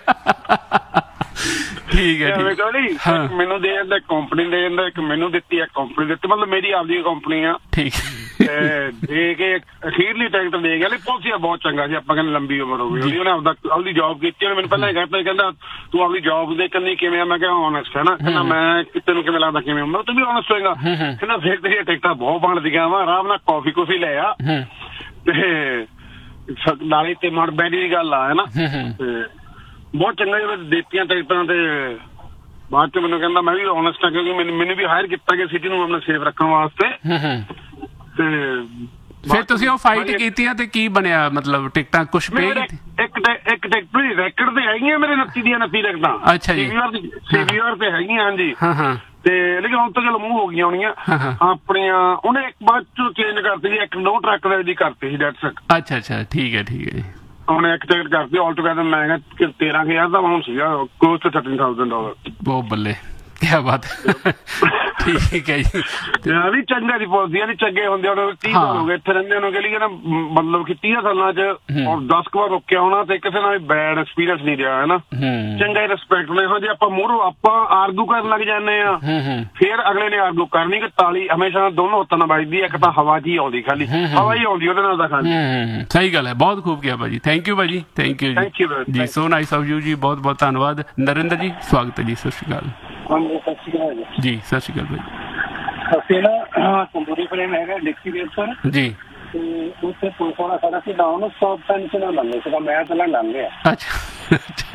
ਠੀਕ ਹੈ ਠੀਕ। ਮੈਨੂੰ ਦੇ ਜਾਂਦਾ ਕੰਪਨੀ ਦੇ ਜਾਂਦਾ, ਇੱਕ ਮੈਨੂੰ ਦਿੱਤੀ, ਇੱਕ ਕੰਪਨੀ ਦਿੱਤੀ, ਮਤਲਬ ਮੇਰੀ ਆਪਦੀ ਕੰਪਨੀ ਆ। ਠੀਕ ਦੇ ਕੇ ਅਖੀਰਲੀ ਟਿਕਟ ਦੇ ਗਿਆ। ਪਹੁੰਚਿਆ ਬਹੁਤ ਚੰਗਾ ਸੀ, ਆਪਾਂ ਕਹਿੰਦੇ ਲੰਬੀ ਉਮਰ ਹੋ ਗਈ ਉਹਨੇ, ਆਪਦਾ ਆਪਦੀ ਜੌਬ ਕੀਤੀ ਉਹਨੇ। ਮੈਨੂੰ ਪਹਿਲਾਂ ਕਹਿਤਾ, ਕਹਿੰਦਾ ਤੂੰ ਆਪਦੀ ਜੌਬ ਦੇ ਕੰਨੀ ਕਿਵੇਂ ਆ? ਮੈਂ ਕਿਹਾ ਓਨੈਸਟ ਹੈ ਨਾ। ਕਹਿੰਦਾ ਮੈਂ ਤੈਨੂੰ ਕਿਵੇਂ ਲੱਗਦਾ ਕਿਵੇਂ? ਮੈਂ ਤੂੰ ਵੀ ਓਨੈਸਟ ਹੋਏਗਾ। ਕਹਿੰਦਾ ਫਿਰ ਤੇਰੀਆਂ ਟਿਕਟਾਂ ਬਹੁਤ ਬਣਦੀਆਂ ਵਾ, ਆਰਾਮ ਨਾਲ ਕਾਫੀ ਕੁਫੀ ਲੈ ਆ ਤੇ ਨਾਲੇ ਤੇ ਮੜ ਬੈਠੀ ਦੀ ਗੱਲ ਆ, ਹੈ ਨਾ। ਤੇ ਬਹੁਤ ਚੰਗਾ ਜਿਵੇਂ ਦਿੱਤੀਆਂ ਟਿਕਟਾਂ ਤੇ ਬਾਅਦ ਚ ਮੈਨੂੰ ਕਹਿੰਦਾ ਮੈਂ ਵੀ ਓਨੈਸਟ ਹਾਂ, ਕਿਉਂਕਿ ਮੈਨੂੰ ਮੈਨੂੰ ਵੀ ਹਾਇਰ ਕੀਤਾ ਗਿਆ ਸਿਟੀ ਨੂੰ ਆਪਣਾ ਸੇਫ ਰੱਖਣ ਵਾਸਤੇ। ਤੇ ਫਿਰ ਤੁਸੀਂ ਉਹ ਫਾਈਟ ਕੀਤੀ ਆ ਤੇ ਕੀ ਬਣਿਆ, ਮਤਲਬ ਟਿਕਟਾਂ ਕੁਛ ਪੇ ਇੱਕ ਇੱਕ ਟਿਕਟ ਦੀ ਰੈਕਡ ਤੇ ਹੈਗੀਆਂ ਮੇਰੇ ਉਨੱਤੀ ਦੀਆਂ ਉਨੱਤੀ ਟਿਕਟਾਂ। ਅੱਛਾ ਜੀ, ਸੀਵੀਆਰ ਤੇ ਹੈਗੀਆਂ। ਹਾਂਜੀ ਹਾਂ ਹਾਂ। ਤੇ ਲੇਕਿਨ ਹੁਣ ਤਾਂ ਚਲੋ ਮੂੰਹ ਹੋ ਗਈਆਂ ਹੋਣੀਆਂ ਆਪਣੀਆਂ। ਉਹਨੇ ਇੱਕ ਬਾਅਦ ਚ ਚੇਂਜ ਕਰਤੀ ਸੀ, ਇੱਕ ਨੋ ਟਰੱਕ ਦੀ ਕਰਤੀ ਸੀ ਡੈਟਸ ਇਟ। ਅੱਛਾ ਅੱਛਾ, ਠੀਕ ਹੈ ਠੀਕ ਹੈ ਜੀ। ਉਹਨੇ ਇੱਕ ਟਿਕਟ ਕਰਤੀ ਆਲ ਟੂਗੇਦਰ। ਮੈਂ ਕਿਹਾ ਤੇਰਾਂ ਕੁ ਹਜ਼ਾਰ ਦਾ ਹੁਣ ਸੀਗਾ, close to thirteen thousand dollar. ਬਹੁਤ ਬੱਲੇ, ਕਿਆ ਬਾਤ। ਠੀਕ ਹੈ ਜੀ। ਵੀ ਚੰਗਾ ਦੀ ਪਾਲਿਸੀ ਨਹੀਂ ਚੰਗੇ ਹੁੰਦੇ। ਉਹਨੇ ਤੀਹ ਸਾਲ ਹੋ ਗਏ ਇੱਥੇ ਰਹਿੰਦੇ, ਉਹਨੂੰ ਕਹਿ ਲਈ ਨਾ ਮਤਲਬ ਕਿ ਤੀਹ ਸਾਲਾਂ ਚ ਦਸ ਕੁ ਵਾਰ ਰੁਕਿਆ ਹੋਣਾ ਤੇ ਕਿਸੇ ਨਾਲ ਬੈਡ ਐਕਸਪੀਰੀਅੰਸ ਨਹੀਂ ਰਿਹਾ ਹੈ ਨਾ। ਚੰਗਾ ਹੀ ਰਿਸਪੈਕਟ ਨੇ। ਇਹੋ ਜਿਹੇ ਆਪਾਂ ਮੂਹਰੋਂ ਆਪਾਂ ਆਰਗੂ ਕਰਨ ਲੱਗ ਜਾਂਦੇ ਆ, ਫਿਰ ਅਗਲੇ ਨੇ ਆਰਗੂ ਕਰਨੀ ਕਿ ਤਾਲੀ ਹਮੇਸ਼ਾ ਦੋਨੋਂ ਹੱਥਾਂ ਨਾਲ ਵੱਜਦੀ। ਇੱਕ ਤਾਂ ਹਵਾ 'ਚ ਹੀ ਆਉਂਦੀ, ਖਾਲੀ ਹਵਾ ਹੀ ਆਉਂਦੀ ਉਹਦੇ ਨਾਲ ਤਾਂ ਖਾਲੀ। ਸਹੀ ਗੱਲ ਹੈ, ਬਹੁਤ ਖੂਬ ਕਿਹਾ ਭਾਜੀ। ਥੈਂਕ ਯੂ ਭਾਜੀ, ਥੈਂਕ ਯੂ ਥੈਂਕ ਯੂ ਜੀ। ਸੋ ਨਾਈਸ ਆਫ ਯੂ ਜੀ, ਬਹੁਤ ਬਹੁਤ ਧੰਨਵਾਦ। ਨਰਿੰਦਰ ਜੀ ਸਵਾਗਤ ਹੈ ਜੀ, ਸਤਿ ਸ਼੍ਰੀ ਅਕਾਲ ਹਾਂਜੀ। ਸਤਿ ਸ਼੍ਰੀ ਅਕਾਲ ਜੀ। ਸਤਿ ਸ਼੍ਰੀ ਅਕਾਲ ਭਾਜੀ। ਅਸੀਂ ਨਾ ਤੰਦੂਰੀ ਫਰੇਮ ਹੈਗਾ ਡਿਕਸੀ ਰੇਟ ਪਰ ਜੀ, ਤੇ ਉੱਥੇ ਪੁਲਿਸ ਵਾਲਾ ਖੜਾ ਸੀ, ਨਾ ਉਹਨੂੰ ਸਟਾਪ ਪੈਨਸ਼ਨ ਨਾਲ ਲੰਘੇ ਸੀਗਾ। ਮੈਂ ਪਹਿਲਾਂ ਲੰਘ ਗਿਆ। ਅੱਛਾ।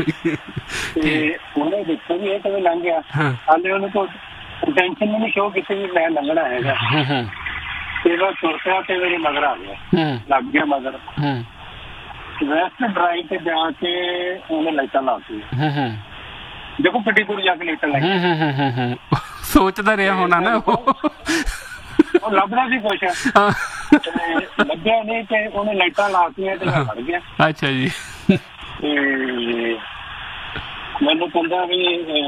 ਤੇ ਉਹਨੇ ਦੇਖਿਆ ਵੀ ਇਹ ਕਿਵੇਂ ਲੰਘ ਗਿਆ। ਹਾਲੇ ਉਹਨੂੰ ਕੋਈ ਟੈਨਸ਼ਨ ਨਹੀਂ ਸ਼ੋ ਕੀਤੀ ਵੀ ਮੈਂ ਲੰਘਣਾ ਹੈਗਾ। ਤੇ ਮੈਂ ਤੁਰ ਪਿਆ ਤੇ ਮੇਰੇ ਮਗਰ ਆ ਗਿਆ, ਲੱਗ ਗਿਆ ਮਗਰ। ਵੈਸਟ ਡਰਾਈਵ ਤੇ ਜਾ ਕੇ ਉਹਨੇ ਲਾਈਟਾਂ ਲਾਤੀ। ਦੇਖੋ ਕਿੱਡੀ ਦੂਰ ਜਾ ਕੇ ਲਾਈਟਾਂ ਲਾਈ। ਸੋਚਦਾ ਰਿਹਾ ਹੋਣਾ ਨਾ ਉਹ ਲੱਭਦਾ ਸੀ ਕੁਛ, ਲੱਭਿਆ ਨਹੀਂ ਤੇ ਉਹਨੇ ਲਾਈਟਾਂ ਲਾਤੀਆਂ ਤੇ ਮੈਂ ਫੜ ਗਿਆ। ਅੱਛਾ ਜੀ। ਤੇ ਮੈਨੂੰ ਕਹਿੰਦਾ ਵੀ